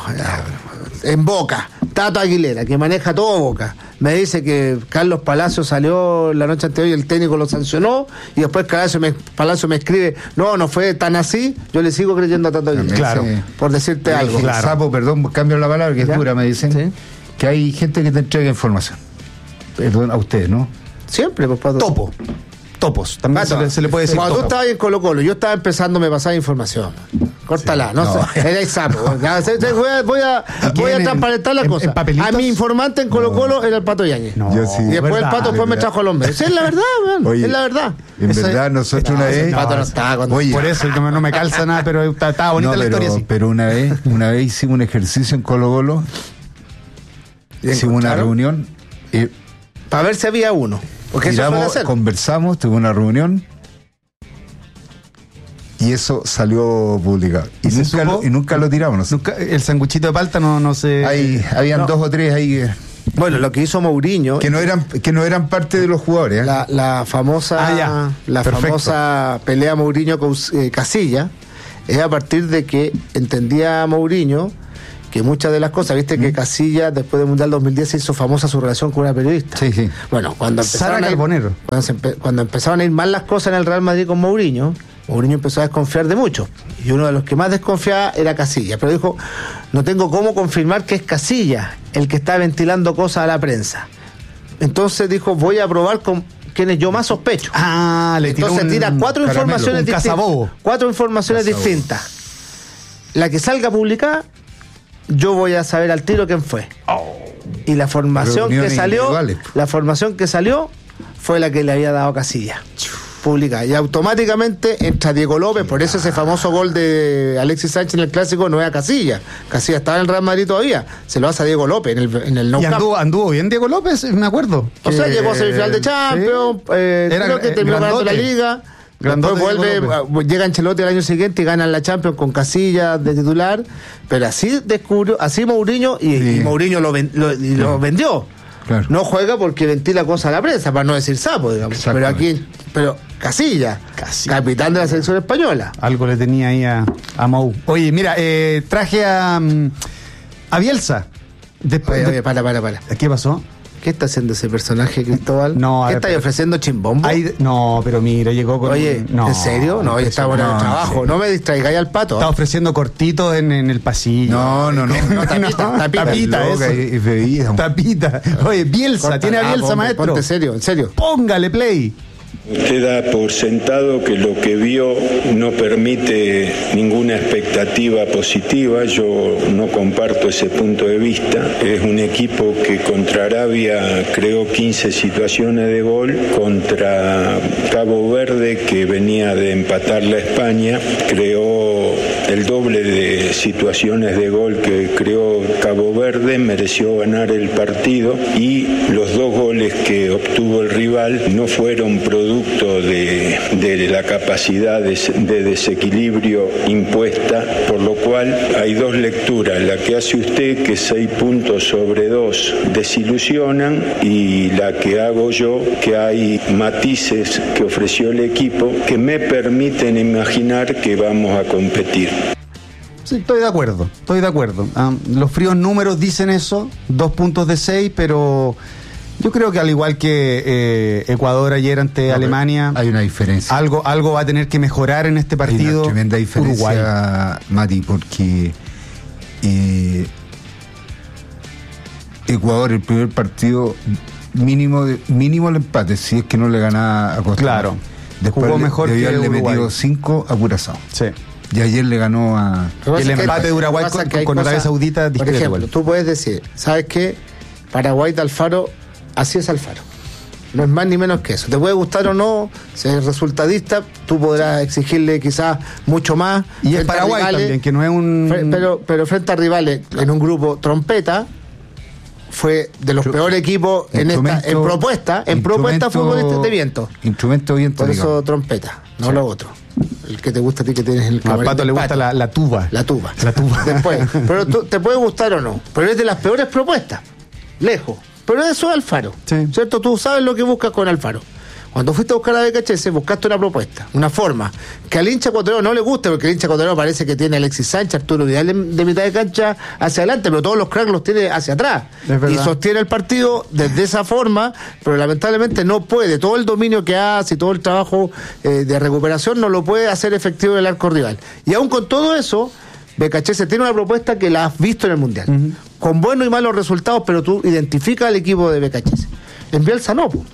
en Boca, Tato Aguilera, que maneja todo Boca, me dice que Carlos Palacio salió la noche anterior y el técnico lo sancionó, y después Palacio me escribe, no fue tan así, yo le sigo creyendo a Tato Aguilera. Claro. Por decirte algo. Claro. Sapo, perdón, cambio la palabra, que es dura, me dicen, que hay gente que te entrega información. Perdón, a ustedes, ¿no? Siempre, pues, Pato. Topos. También se le puede decir. Cuando tú estabas en Colo-Colo, yo estaba empezando, me pasaba información. Córtala, no sé. Eres sapo. Voy a transparentar la cosa. A mi informante en Colo-Colo era el Pato Yáñez. No, yo sí. Y después el Pato después me trajo al hombre. Esa es la verdad, man. Oye, es la verdad. En verdad, nosotros una vez. El Pato no estaba cuando. Oye, por eso no me calza nada, pero estaba bonita la historia así. Pero una vez hicimos un ejercicio en Colo-Colo. Hicimos una reunión. Para ver si había uno. Porque miramos, conversamos, tuvimos una reunión. Y eso salió publicado. Y nunca lo tiramos. Nunca, el sanguchito de palta no se... Habían 2 o 3 ahí. Bueno, lo que hizo Mourinho... Que no eran parte de los jugadores. La famosa famosa pelea Mourinho con Casillas es a partir de que entendía Mourinho que muchas de las cosas, viste que Casillas después del Mundial 2010 se hizo famosa su relación con una periodista. Sí. Bueno, cuando empezaron cuando empezaron a ir mal las cosas en el Real Madrid con Mourinho empezó a desconfiar de mucho. Y uno de los que más desconfiaba era Casillas. Pero dijo, no tengo cómo confirmar que es Casillas el que está ventilando cosas a la prensa. Entonces dijo, voy a probar con quienes yo más sospecho. Entonces tira 4 informaciones distintas. 4 informaciones distintas. La que salga publicada, yo voy a saber al tiro quién fue. Y la formación que salió fue la que le había dado Casillas. Pública. Y automáticamente entra Diego López, por eso ese famoso gol de Alexis Sánchez en el Clásico no era Casillas. Casillas estaba en el Real Madrid todavía. Se lo hace a Diego López en el Nou Camp. Y anduvo bien Diego López, me acuerdo. O sea, llegó a semifinal de Champions, creo que terminó ganando la Liga. Después llega Ancelotti el año siguiente y ganan la Champions con Casillas de titular. Pero así Mourinho y Mourinho lo vendió. Claro. No juega porque ventila cosas a la prensa, para no decir sapo, digamos. Pero Casillas, capitán de la selección española. Algo le tenía ahí a Mou. Oye, mira, traje a Bielsa. Oye, para. ¿Qué pasó? ¿Qué está haciendo ese personaje, Cristóbal? ¿Qué está ofreciendo chimbombo? No, pero mira, llegó con... Oye, ¿en serio? No, hoy está bueno el trabajo. No me distraigáis al Pato. Está ofreciendo cortitos en el pasillo. No. Tapita, eso. Tapita. Oye, Bielsa, tiene a Bielsa, maestro. Ponte serio, en serio. Póngale play. Usted da por sentado que lo que vio no permite ninguna expectativa positiva. Yo no comparto ese punto de vista. Es un equipo que contra Arabia creó 15 situaciones de gol, contra Cabo Verde, que venía de empatarla a España, creó el doble de situaciones de gol que creó Cabo Verde, mereció ganar el partido, y los 2 goles que obtuvo el rival no fueron producto de la capacidad de desequilibrio impuesta, por lo cual hay 2 lecturas: la que hace usted, que 6 puntos sobre 2 desilusionan, y la que hago yo, que hay matices que ofreció el equipo que me permiten imaginar que vamos a competir. Sí, estoy de acuerdo. Los fríos números dicen eso, 2 puntos de 6, pero yo creo que al igual que Ecuador ayer ante Alemania, hay una diferencia. Algo va a tener que mejorar en este partido. Hay una tremenda diferencia, Uruguay. Mati, porque Ecuador, el primer partido, mínimo el empate, si es que no le gana a Costa Rica. Claro. Después jugó mejor que le Uruguay. metió 5 a Curazao. Sí. Y ayer le ganó a... El empate de Uruguay con Arabia Saudita. Por ejemplo, tú puedes decir, ¿sabes qué? Paraguay de Alfaro, así es Alfaro. No es más ni menos que eso. Te puede gustar o no, si es resultadista, tú podrás exigirle quizás mucho más. Y es Paraguay rivales, también, que no es un... Pero frente a rivales, en un grupo trompeta, fue de los peores equipos en propuesta fútbol de viento. Instrumento viento. Por eso trompeta, no lo otro. El que te gusta a ti, que tienes en el camarín. Al Pato le gusta la tuba. La tuba. Después, pero te puede gustar o no. Pero es de las peores propuestas. Lejos. Pero eso es Alfaro. Sí. ¿Cierto? Tú sabes lo que buscas con Alfaro. Cuando fuiste a buscar a BKHS, buscaste una propuesta, una forma, que al hincha ecuatoriano no le guste, porque el hincha ecuatoriano parece que tiene Alexis Sánchez, Arturo Vidal de mitad de cancha hacia adelante, pero todos los cracks los tiene hacia atrás. Y sostiene el partido desde esa forma, pero lamentablemente no puede. Todo el dominio que hace y todo el trabajo de recuperación no lo puede hacer efectivo el arco rival. Y aún con todo eso, BKHS tiene una propuesta que la has visto en el Mundial, con buenos y malos resultados, pero tú identificas al equipo de BKHS. En Bielsa no, pues.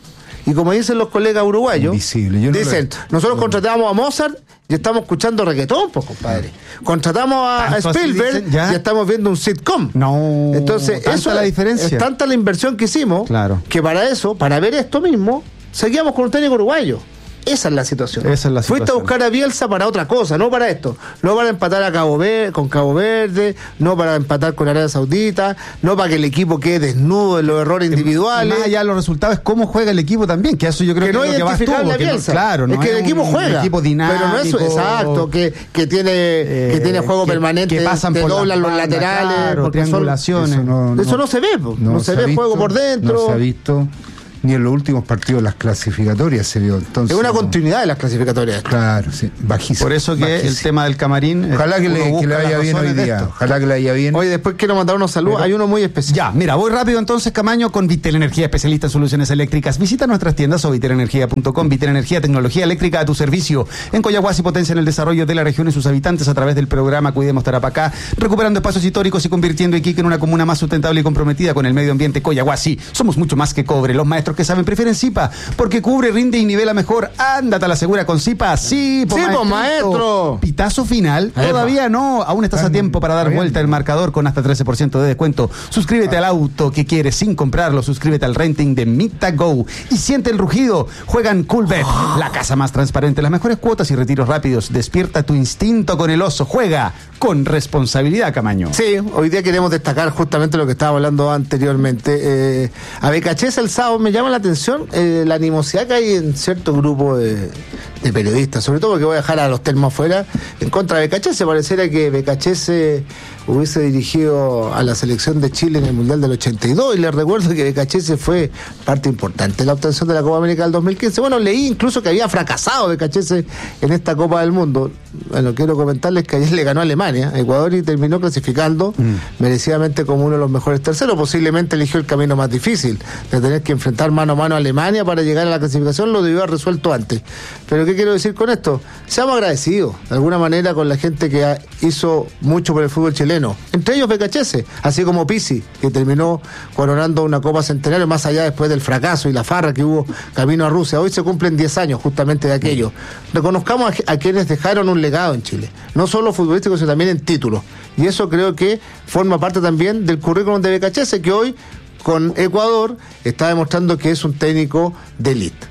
Y como dicen los colegas uruguayos, dicen, nosotros contratamos a Mozart y estamos escuchando reggaetón, pues, compadre. Contratamos a Spielberg y estamos viendo un sitcom. No. Entonces, eso la diferencia. Es tanta la inversión que hicimos, que para ver esto mismo, seguíamos con un técnico uruguayo. Esa es la situación. Fuiste a buscar a Bielsa para otra cosa, no para esto. No para empatar con Cabo Verde, no para empatar con Arabia Saudita, no para que el equipo quede desnudo de los errores individuales. Más allá de los resultados es cómo juega el equipo también, que eso yo creo que no es identificable a Bielsa. Es que el equipo juega. Equipo dinámico, pero no es exacto, que tiene juego permanente, que pasan te doblan los laterales, triangulaciones. Eso no se ve, no se ve juego por dentro. No se ha visto. Ni en los últimos partidos las clasificatorias se vio. Entonces, es una continuidad de las clasificatorias. Claro, sí, bajísimo. Por eso que bajísimo. El tema del camarín. Ojalá que le vaya bien hoy día. Ojalá que le vaya bien. Hoy después quiero mandar unos saludos. Hay uno muy especial. Ya, mira, voy rápido entonces, Camaño, con Vitel Energía, especialista en soluciones eléctricas. Visita nuestras tiendas o vitelenergia.com. Vitel Energía, tecnología eléctrica a tu servicio. En Coyahuasi potencia en el desarrollo de la región y sus habitantes a través del programa Cuidemos Tarapacá, recuperando espacios históricos y convirtiendo a Iquique en una comuna más sustentable y comprometida con el medio ambiente. Coyahuasi, somos mucho más que cobre. Los maestros que saben prefieren Zipa, porque cubre, rinde y nivela mejor. Ándate a la segura con Zipa. Sí, maestro. Pitazo final. Todavía no. Aún estás a tiempo para dar vuelta el marcador con hasta 13% de descuento. Suscríbete al auto que quieres sin comprarlo. Suscríbete al renting de MitaGo y siente el rugido. Juegan Coolbet, la casa más transparente, las mejores cuotas y retiros rápidos. Despierta tu instinto con el oso. Juega con responsabilidad, Camaño. Sí, hoy día queremos destacar justamente lo que estábamos hablando anteriormente. A Becachese el sábado me llama la atención la animosidad que hay en cierto grupo de periodistas, sobre todo porque voy a dejar a los Telmos afuera, en contra de Becachese. Pareciera que Becachese hubiese dirigido a la selección de Chile en el Mundial del 82, y les recuerdo que Becachese fue parte importante de la obtención de la Copa América del 2015. Bueno, leí incluso que había fracasado Becachese en esta Copa del Mundo. Bueno, quiero comentarles que ayer le ganó a Alemania, Ecuador, y terminó clasificando merecidamente como uno de los mejores terceros. Posiblemente eligió el camino más difícil, de tener que enfrentar mano a mano a Alemania para llegar a la clasificación. Lo debió haber resuelto antes. Pero ¿qué quiero decir con esto? Seamos agradecidos de alguna manera con la gente que hizo mucho por el fútbol chileno, entre ellos Becachese, así como Pizzi, que terminó coronando una Copa Centenario, más allá después del fracaso y la farra que hubo camino a Rusia. Hoy se cumplen 10 años justamente de aquello. Reconozcamos a quienes dejaron un legado en Chile, no solo futbolístico, sino también en títulos, y eso creo que forma parte también del currículum de Becachese, que hoy con Ecuador está demostrando que es un técnico de élite.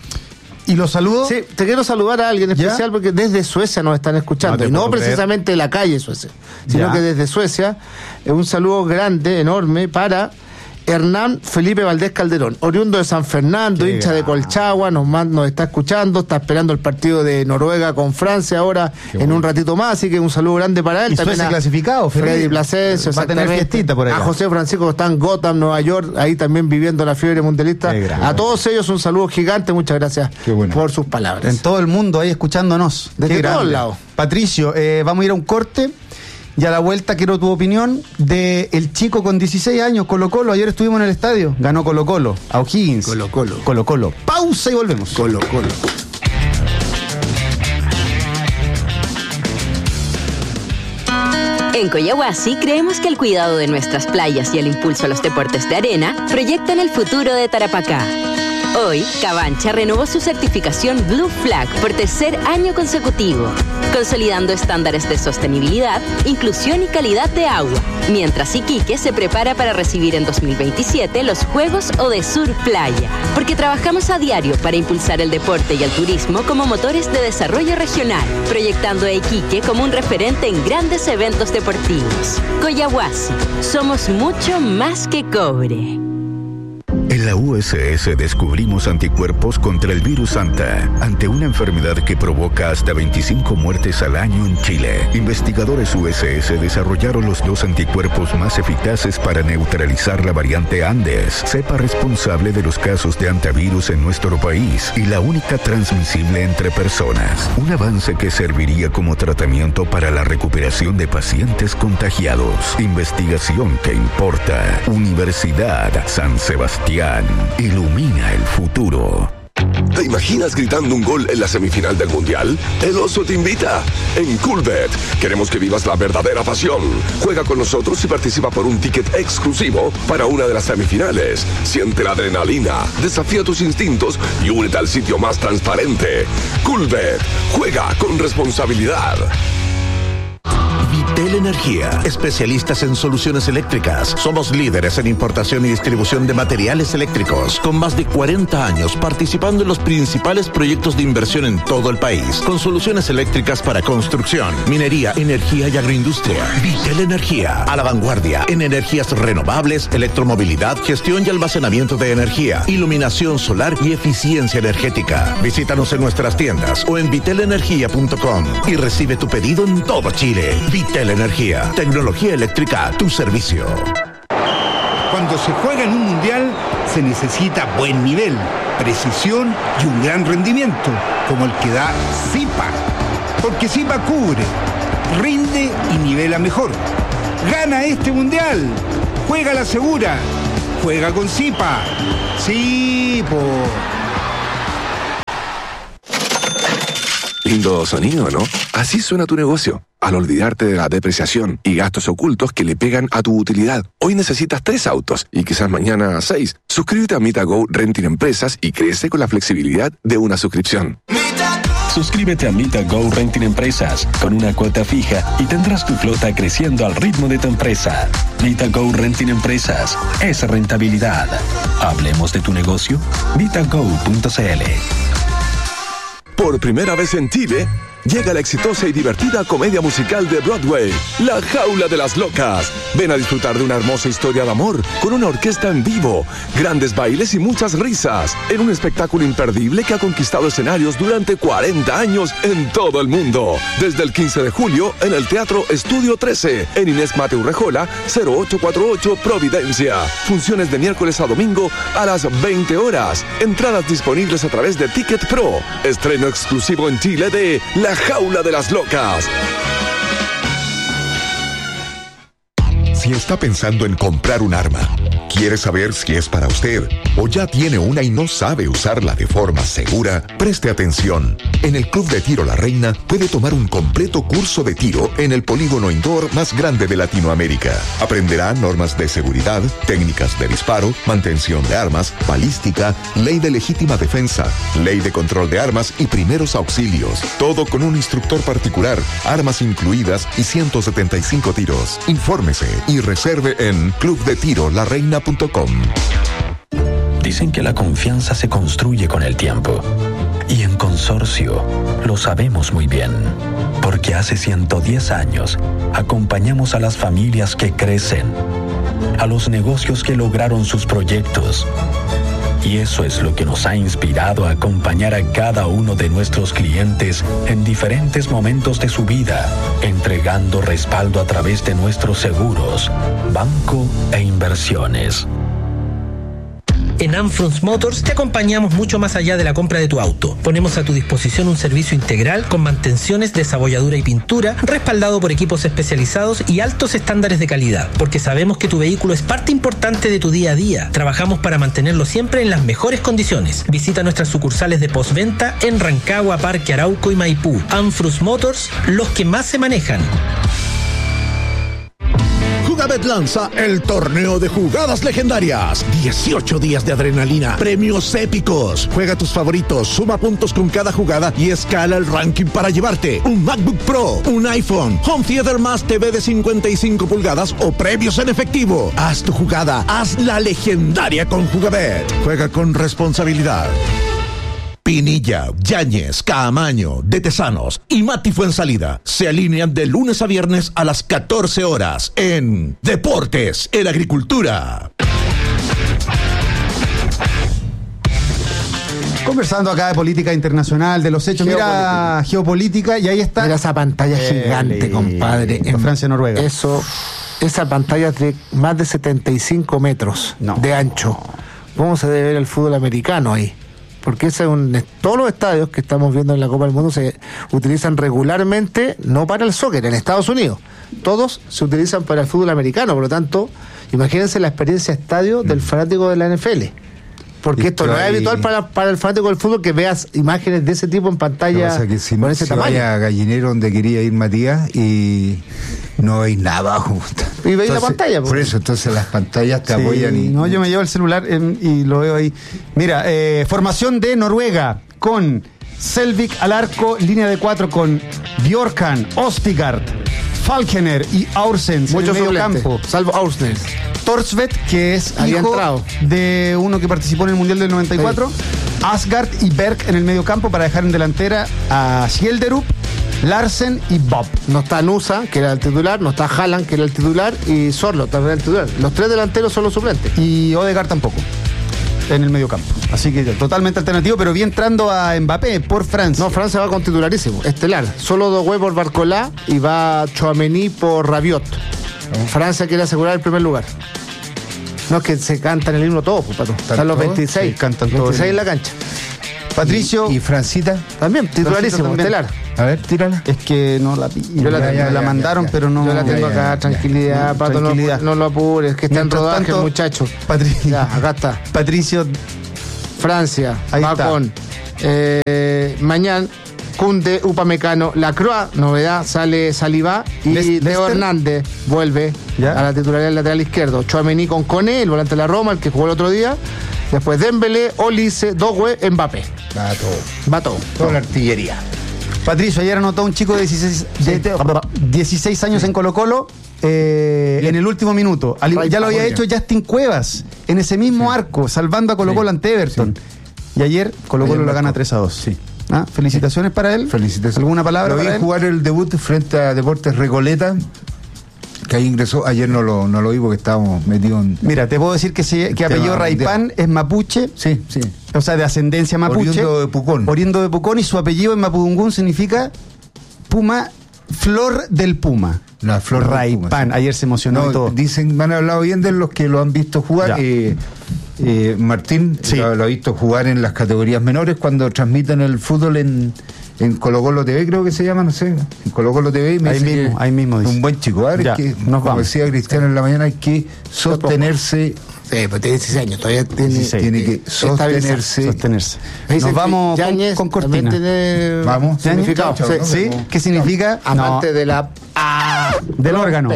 ¿Y los saludo? Sí, te quiero saludar a alguien especial, porque desde Suecia nos están escuchando, y no precisamente de la calle Suecia, sino que desde Suecia. Un saludo grande, enorme, para Hernán Felipe Valdés Calderón, oriundo de San Fernando, hincha de Colchagua, nos está escuchando, está esperando el partido de Noruega con Francia ahora en un ratito más, así que un saludo grande para él. Y también clasificado, Freddy Plasencia, va a tener fiestita por ahí. A José Francisco, que está en Gotham, Nueva York, ahí también viviendo la fiebre mundialista. A todos ellos un saludo gigante, muchas gracias por sus palabras. En todo el mundo ahí escuchándonos. Desde todos lados. Patricio, vamos a ir a un corte. Y a la vuelta quiero tu opinión de el chico con 16 años, Colo-Colo. Ayer estuvimos en el estadio. Ganó Colo-Colo. A O'Higgins. Colo-Colo. Pausa y volvemos. Colo-Colo. En Coyahuasi creemos que el cuidado de nuestras playas y el impulso a los deportes de arena proyectan el futuro de Tarapacá. Hoy, Cabancha renovó su certificación Blue Flag por tercer año consecutivo, consolidando estándares de sostenibilidad, inclusión y calidad de agua, mientras Iquique se prepara para recibir en 2027 los Juegos Odesur Playa, porque trabajamos a diario para impulsar el deporte y el turismo como motores de desarrollo regional, proyectando a Iquique como un referente en grandes eventos deportivos. Coyahuasi, somos mucho más que cobre. En la USS descubrimos anticuerpos contra el virus Anta, ante una enfermedad que provoca hasta 25 muertes al año en Chile. Investigadores USS desarrollaron los 2 anticuerpos más eficaces para neutralizar la variante Andes, cepa responsable de los casos de antivirus en nuestro país y la única transmisible entre personas. Un avance que serviría como tratamiento para la recuperación de pacientes contagiados. Investigación que importa. Universidad San Sebastián. Ilumina el futuro. ¿Te imaginas gritando un gol en la semifinal del Mundial? El Oso te invita. En Coolbet queremos que vivas la verdadera pasión. Juega con nosotros y participa por un ticket exclusivo para una de las semifinales. Siente la adrenalina, desafía tus instintos y únete al sitio más transparente. Coolbet. Juega con responsabilidad. Vitel Energía, especialistas en soluciones eléctricas. Somos líderes en importación y distribución de materiales eléctricos, con más de 40 años participando en los principales proyectos de inversión en todo el país, con soluciones eléctricas para construcción, minería, energía y agroindustria. Vitel Energía, a la vanguardia en energías renovables, electromovilidad, gestión y almacenamiento de energía, iluminación solar y eficiencia energética. Visítanos en nuestras tiendas o en vitelenergia.com y recibe tu pedido en todo Chile. Vitel Energía, tecnología eléctrica a tu servicio. Cuando se juega en un mundial, se necesita buen nivel, precisión y un gran rendimiento, como el que da Zipa. Porque Zipa cubre, rinde y nivela mejor. Gana este mundial. Juega la segura. Juega con Zipa. Sí, po. Lindo sonido, ¿no? Así suena tu negocio. Al olvidarte de la depreciación y gastos ocultos que le pegan a tu utilidad. Hoy necesitas 3 autos y quizás mañana 6. Suscríbete a MitaGo Renting Empresas y crece con la flexibilidad de una suscripción. Suscríbete a MitaGo Renting Empresas con una cuota fija y tendrás tu flota creciendo al ritmo de tu empresa. MitaGo Renting Empresas es rentabilidad. Hablemos de tu negocio. MitaGo.cl. Por primera vez en Chile, llega la exitosa y divertida comedia musical de Broadway, La Jaula de las Locas. Ven a disfrutar de una hermosa historia de amor con una orquesta en vivo, grandes bailes y muchas risas, en un espectáculo imperdible que ha conquistado escenarios durante 40 años en todo el mundo. Desde el 15 de julio en el Teatro Estudio 13, en Inés Mateu Rejola, 0848 Providencia. Funciones de miércoles a domingo a las 20 horas. Entradas disponibles a través de Ticket Pro. Estreno exclusivo en Chile de La Jaula de las Locas. Si está pensando en comprar un arma, quiere saber si es para usted o ya tiene una y no sabe usarla de forma segura, preste atención. En el Club de Tiro La Reina puede tomar un completo curso de tiro en el polígono indoor más grande de Latinoamérica. Aprenderá normas de seguridad, técnicas de disparo, mantención de armas, balística, ley de legítima defensa, ley de control de armas y primeros auxilios. Todo con un instructor particular, armas incluidas y 175 tiros. Infórmese y reserve en clubdetirolareina.com. Dicen que la confianza se construye con el tiempo. Y en Consorcio lo sabemos muy bien, porque hace 110 años acompañamos a las familias que crecen, a los negocios que lograron sus proyectos. Y eso es lo que nos ha inspirado a acompañar a cada uno de nuestros clientes en diferentes momentos de su vida, entregando respaldo a través de nuestros seguros, banco e inversiones. En Amfrons Motors te acompañamos mucho más allá de la compra de tu auto. Ponemos a tu disposición un servicio integral con mantenciones, desabolladura y pintura, respaldado por equipos especializados y altos estándares de calidad, porque sabemos que tu vehículo es parte importante de tu día a día. Trabajamos para mantenerlo siempre en las mejores condiciones. Visita nuestras sucursales de postventa en Rancagua, Parque Arauco y Maipú. Amfrons Motors, los que más se manejan. Jugabet lanza el torneo de jugadas legendarias. 18 días de adrenalina, premios épicos. Juega tus favoritos, suma puntos con cada jugada y escala el ranking para llevarte un MacBook Pro, un iPhone, Home Theater más TV de 55 pulgadas o premios en efectivo. Haz tu jugada, haz la legendaria con Jugabet. Juega con responsabilidad. Pinilla, Yáñez, Caamaño, De Tesanos y Mati Fuensalida se alinean de lunes a viernes a las 14 horas en Deportes en Agricultura. Conversando acá de política internacional, de los hechos, mira, geopolítica, y ahí está. Mira esa pantalla gigante, compadre. En Francia-Noruega. Esa pantalla es de más de 75 metros de ancho. ¿Cómo se debe ver el fútbol americano ahí? Porque todos los estadios que estamos viendo en la Copa del Mundo se utilizan regularmente, no para el soccer, en Estados Unidos. Todos se utilizan para el fútbol americano, por lo tanto, imagínense la experiencia estadio del fanático de la NFL. Porque esto no es habitual para el fanático del fútbol que veas imágenes de ese tipo en pantalla. O sea, que si con ese tamaño. vaya a Gallinero donde quería ir Matías y no veis nada abajo. Y veis la pantalla. Por eso, entonces las pantallas te apoyan. No, yo me llevo el celular y lo veo ahí. Mira, formación de Noruega con Selvik al arco, línea de 4 con Bjorkan, Ostigard, Falkener y Aursens en el medio campo. Salvo Aursens. Torsvet, que es hijo de uno que participó en el Mundial del 94. Sí. Asgard y Berg en el medio campo para dejar en delantera a Schjelderup, Larsen y Bob. No está Nusa, que era el titular, no está Haaland, que era el titular, y Sorlo también era el titular. Los 3 delanteros son los suplentes. Y Odegaard tampoco, en el medio campo. Así que totalmente alternativo, pero bien entrando a Mbappé por Francia. No, Francia va con titularísimo, estelar. Solo Doué por Barcola y va Tchouaméni por Rabiot. Francia quiere asegurar el primer lugar. No es que se cantan el himno todos, Pato. Están los 26. Sí, cantan 26 en la cancha. Patricio. ¿Y Francita? También, titularísimo, estelar. A ver, tírala. Es que no la pillo. Yo la mandaron, pero no. Yo la tengo acá, tranquilidad, Pato, tranquilidad. No lo apures, que está en rodaje, muchacho. Ya, acá está. Patricio. Francia, ahí va está. con Mañán, Koundé, Upamecano, Lacroix, novedad, sale Saliba y Leo Hernández vuelve a la titularidad del lateral izquierdo. Tchouaméni con Koné, el volante de la Roma, el que jugó el otro día. Después Dembélé, Olise, Doué, Mbappé. Va todo. Toda la artillería. Patricio, ayer anotó un chico de 16 años en Colo-Colo en el último minuto. Ya lo había hecho Justin Cuevas en ese mismo arco, salvando a Colo-Colo ante Everton. Y ayer Colo-Colo la gana 3-2. Sí. Felicitaciones para él. Felicitaciones. ¿Alguna palabra para él? Jugar el debut frente a Deportes Recoleta, que ahí ingresó. Ayer no lo vi porque estábamos metidos en... Mira, te puedo decir que apellido Raipán es mapuche. Sí. O sea, de ascendencia mapuche. Oriundo de Pucón. Y su apellido en mapudungún significa Puma, flor del Puma. La flor Raipán. Puma, sí. Ayer se emocionó y todo. Dicen, me han hablado bien de los que lo han visto jugar. Martín lo ha visto jugar en las categorías menores cuando transmiten el fútbol en Colo-Colo TV, creo que se llama, no sé, en Colo-Colo TV. Ahí mismo dice. Un buen chico. Como decía Cristiano en la mañana, hay que sostenerse. Sí, pues tiene 16 años, todavía tiene que sostenerse. Nos vamos con cortina. Vamos. ¿Significado? ¿Sí? ¿Qué significa? Amante de la... del órgano.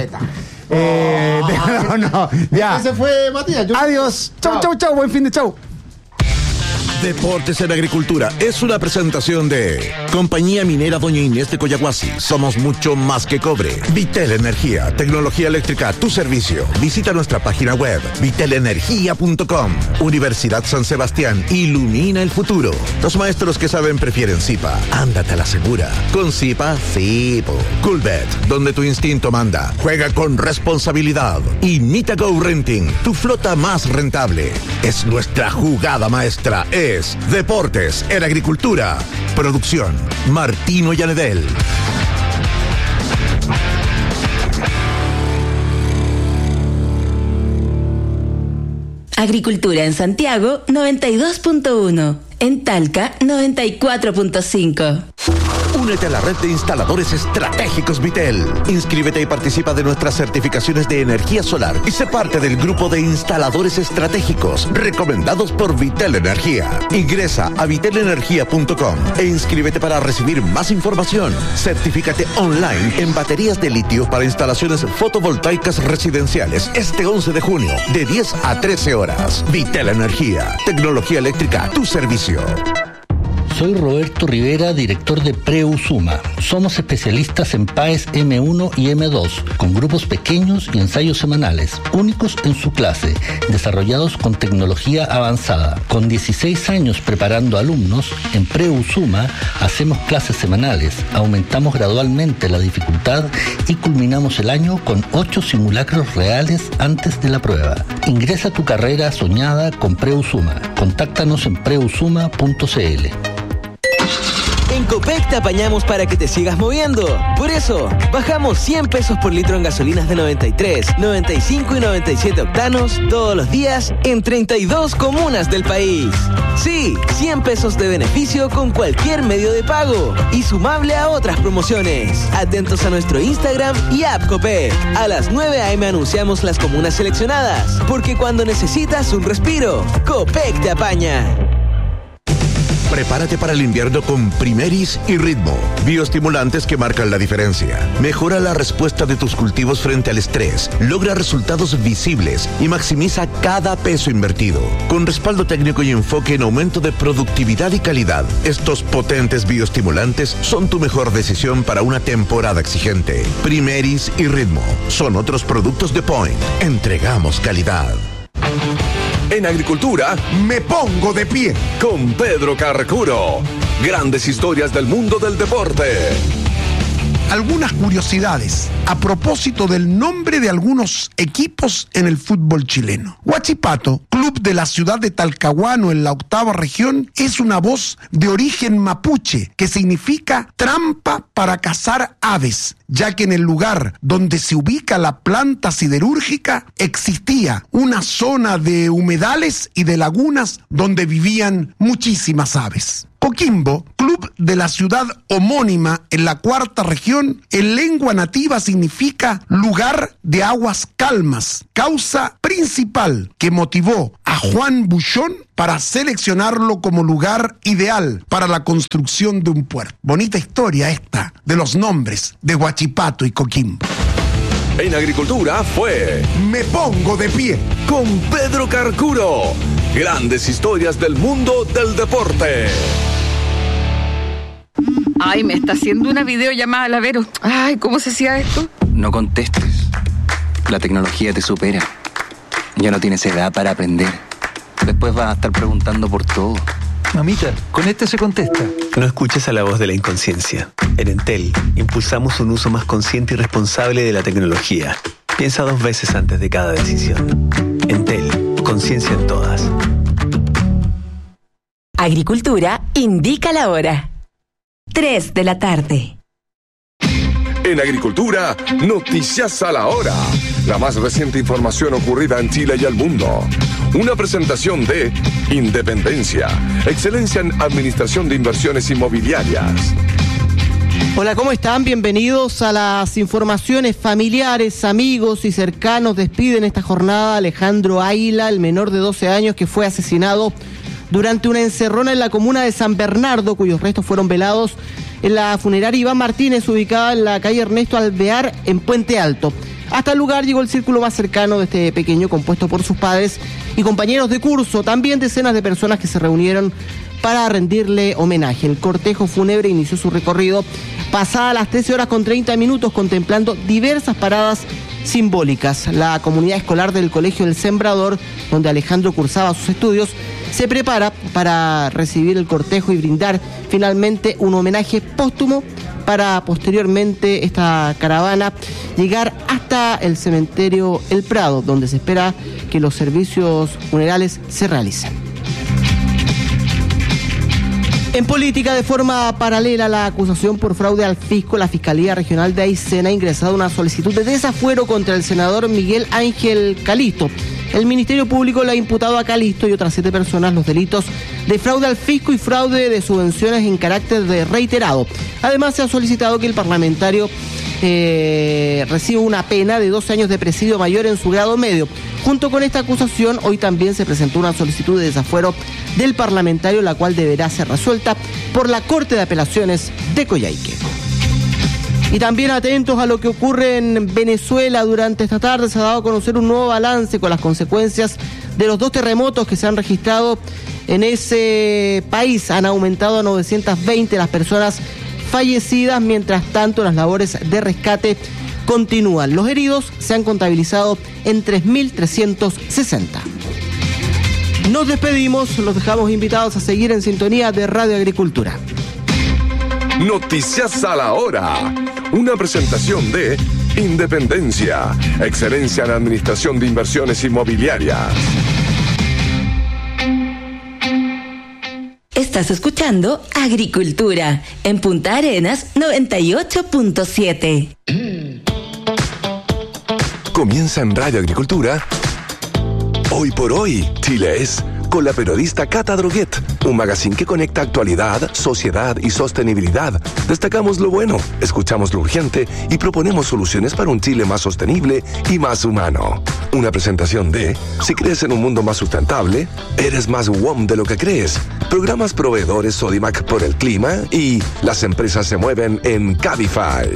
Ya. Ese fue Matías. Adiós. Chau. Buen fin de chau. Deportes en Agricultura es una presentación de Compañía Minera Doña Inés de Coyahuasi. Somos mucho más que cobre. Vitel Energía, tecnología eléctrica a tu servicio. Visita nuestra página web vitelenergia.com. Universidad San Sebastián, ilumina el futuro. Los maestros que saben prefieren Zipa. Ándate a la segura. Con Zipa, sí. Coolbet, donde tu instinto manda. Juega con responsabilidad. Y Nitago Renting, tu flota más rentable. Es nuestra jugada maestra. Es Deportes en Agricultura. Producción Martino Llanedel. Agricultura en Santiago 92.1. En Talca 94.5. Únete a la red de instaladores estratégicos Vitel. Inscríbete y participa de nuestras certificaciones de energía solar y sé parte del grupo de instaladores estratégicos recomendados por Vitel Energía. Ingresa a vitelenergia.com e inscríbete para recibir más información. Certifícate online en baterías de litio para instalaciones fotovoltaicas residenciales este 11 de junio de 10 a 13 horas. Vitel Energía, tecnología eléctrica a tu servicio. Soy Roberto Rivera, director de Preusuma. Somos especialistas en PAES M1 y M2, con grupos pequeños y ensayos semanales, únicos en su clase, desarrollados con tecnología avanzada. Con 16 años preparando alumnos, en Preusuma hacemos clases semanales, aumentamos gradualmente la dificultad y culminamos el año con 8 simulacros reales antes de la prueba. Ingresa tu carrera soñada con Preusuma. Contáctanos en preusuma.cl. En Copec te apañamos para que te sigas moviendo. Por eso, bajamos 100 pesos por litro en gasolinas de 93, 95 y 97 octanos todos los días en 32 comunas del país. Sí, 100 pesos de beneficio con cualquier medio de pago y sumable a otras promociones. Atentos a nuestro Instagram y app Copec. A las 9 a.m. anunciamos las comunas seleccionadas, porque cuando necesitas un respiro, Copec te apaña. Prepárate para el invierno con Primeris y Ritmo, bioestimulantes que marcan la diferencia. Mejora la respuesta de tus cultivos frente al estrés, logra resultados visibles y maximiza cada peso invertido. Con respaldo técnico y enfoque en aumento de productividad y calidad, estos potentes bioestimulantes son tu mejor decisión para una temporada exigente. Primeris y Ritmo son otros productos de Point. Entregamos calidad. En agricultura, me pongo de pie con Pedro Carcuro. Grandes historias del mundo del deporte. Algunas curiosidades a propósito del nombre de algunos equipos en el fútbol chileno. Huachipato, club de la ciudad de Talcahuano en la 8ª región, es una voz de origen mapuche que significa trampa para cazar aves, ya que en el lugar donde se ubica la planta siderúrgica existía una zona de humedales y de lagunas donde vivían muchísimas aves. Coquimbo, club de la ciudad homónima en la 4ª región, en lengua nativa significa lugar de aguas calmas, causa principal que motivó a Juan Buchón para seleccionarlo como lugar ideal para la construcción de un puerto. Bonita historia esta de los nombres de Huachipato y Coquimbo. En agricultura fue Me pongo de pie con Pedro Carcuro. Grandes historias del mundo del deporte. Ay, me está haciendo una videollamada, la Vero. Ay, ¿cómo se hacía esto? No contestes. La tecnología te supera. Ya no tienes edad para aprender. Después vas a estar preguntando por todo. Mamita, con este se contesta. No escuches a la voz de la inconsciencia. En Entel, impulsamos un uso más consciente y responsable de la tecnología. Piensa 2 veces antes de cada decisión. Entel, conciencia en todas. Agricultura indica la hora. 3 de la tarde. En agricultura, noticias a la hora. La más reciente información ocurrida en Chile y el mundo. Una presentación de Independencia, excelencia en administración de inversiones inmobiliarias. Hola, ¿cómo están? Bienvenidos a las informaciones. Familiares, amigos y cercanos despiden esta jornada a Alejandro Águila, el menor de 12 años que fue asesinado durante una encerrona en la comuna de San Bernardo, cuyos restos fueron velados en la funeraria Iván Martínez, ubicada en la calle Ernesto Alvear, en Puente Alto. Hasta el lugar llegó el círculo más cercano de este pequeño, compuesto por sus padres y compañeros de curso, también decenas de personas que se reunieron para rendirle homenaje. El cortejo fúnebre inició su recorrido pasadas las 13:30, contemplando diversas paradas simbólicas. La comunidad escolar del Colegio El Sembrador, donde Alejandro cursaba sus estudios, se prepara para recibir el cortejo y brindar finalmente un homenaje póstumo para posteriormente esta caravana llegar hasta el cementerio El Prado, donde se espera que los servicios funerales se realicen. En política, de forma paralela a la acusación por fraude al fisco, la Fiscalía Regional de Aysén ha ingresado una solicitud de desafuero contra el senador Miguel Ángel Calisto. El Ministerio Público le ha imputado a Calisto y otras 7 personas los delitos de fraude al fisco y fraude de subvenciones en carácter de reiterado. Además, se ha solicitado que el parlamentario reciba una pena de 12 años de presidio mayor en su grado medio. Junto con esta acusación, hoy también se presentó una solicitud de desafuero del parlamentario, la cual deberá ser resuelta por la Corte de Apelaciones de Coyhaique. Y también atentos a lo que ocurre en Venezuela. Durante esta tarde se ha dado a conocer un nuevo balance con las consecuencias de los 2 terremotos que se han registrado en ese país. Han aumentado a 920 las personas fallecidas, mientras tanto las labores de rescate continúan. Los heridos se han contabilizado en 3.360. Nos despedimos, los dejamos invitados a seguir en sintonía de Radio Agricultura. Noticias a la hora. Una presentación de Independencia, excelencia en administración de inversiones inmobiliarias. Esta Estás escuchando Agricultura en Punta Arenas 98.7. Comienza en Radio Agricultura. Hoy por hoy, Chile es, con la periodista Cata Droguet, un magazine que conecta actualidad, sociedad y sostenibilidad. Destacamos lo bueno, escuchamos lo urgente y proponemos soluciones para un Chile más sostenible y más humano. Una presentación de, si crees en un mundo más sustentable, eres más WOM de lo que crees. Programas proveedores Sodimac por el clima y las empresas se mueven en Cabify.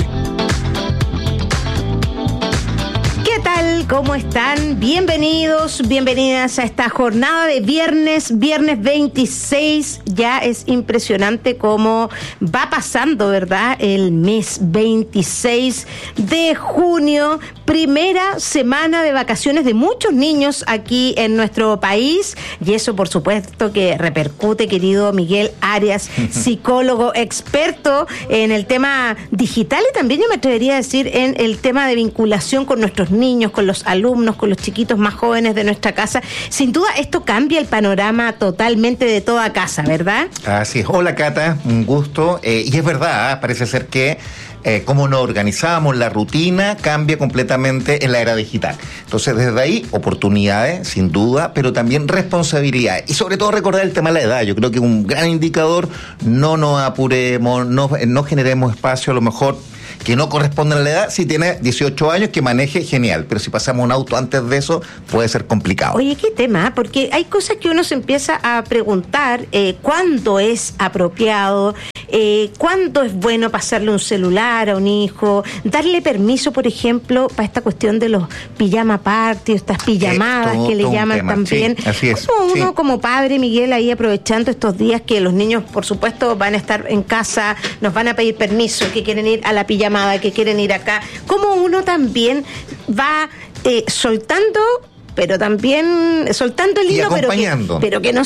¿Cómo están? Bienvenidos, bienvenidas a esta jornada de viernes 26. Ya es impresionante cómo va pasando, ¿verdad? El mes 26 de junio, primera semana de vacaciones de muchos niños aquí en nuestro país. Y eso, por supuesto, que repercute, querido Miguel Arias, psicólogo experto en el tema digital y también yo me atrevería a decir en el tema de vinculación con nuestros niños, con los alumnos, con los chiquitos más jóvenes de nuestra casa. Sin duda esto cambia el panorama totalmente de toda casa, ¿verdad? Así es. Hola Cata, un gusto. Y es verdad, parece ser que cómo nos organizamos, la rutina cambia completamente en la era digital. Entonces desde ahí, oportunidades, sin duda, pero también responsabilidades. Y sobre todo recordar el tema de la edad. Yo creo que un gran indicador, no nos apuremos, no generemos espacio a lo mejor que no corresponde a la edad. Si tiene 18 años, que maneje, genial, pero si pasamos un auto antes de eso, puede ser complicado. Oye, qué tema, porque hay cosas que uno se empieza a preguntar, cuándo es apropiado, cuándo es bueno pasarle un celular a un hijo, darle permiso, por ejemplo, para esta cuestión de los pijama party, estas pijamadas que le llaman tema, también. Sí, así es. Como uno como padre, Miguel, ahí aprovechando estos días que los niños, por supuesto, van a estar en casa, nos van a pedir permiso, que quieren ir a la pijamada, que quieren ir acá, como uno también va soltando, pero también soltando el hilo, pero que no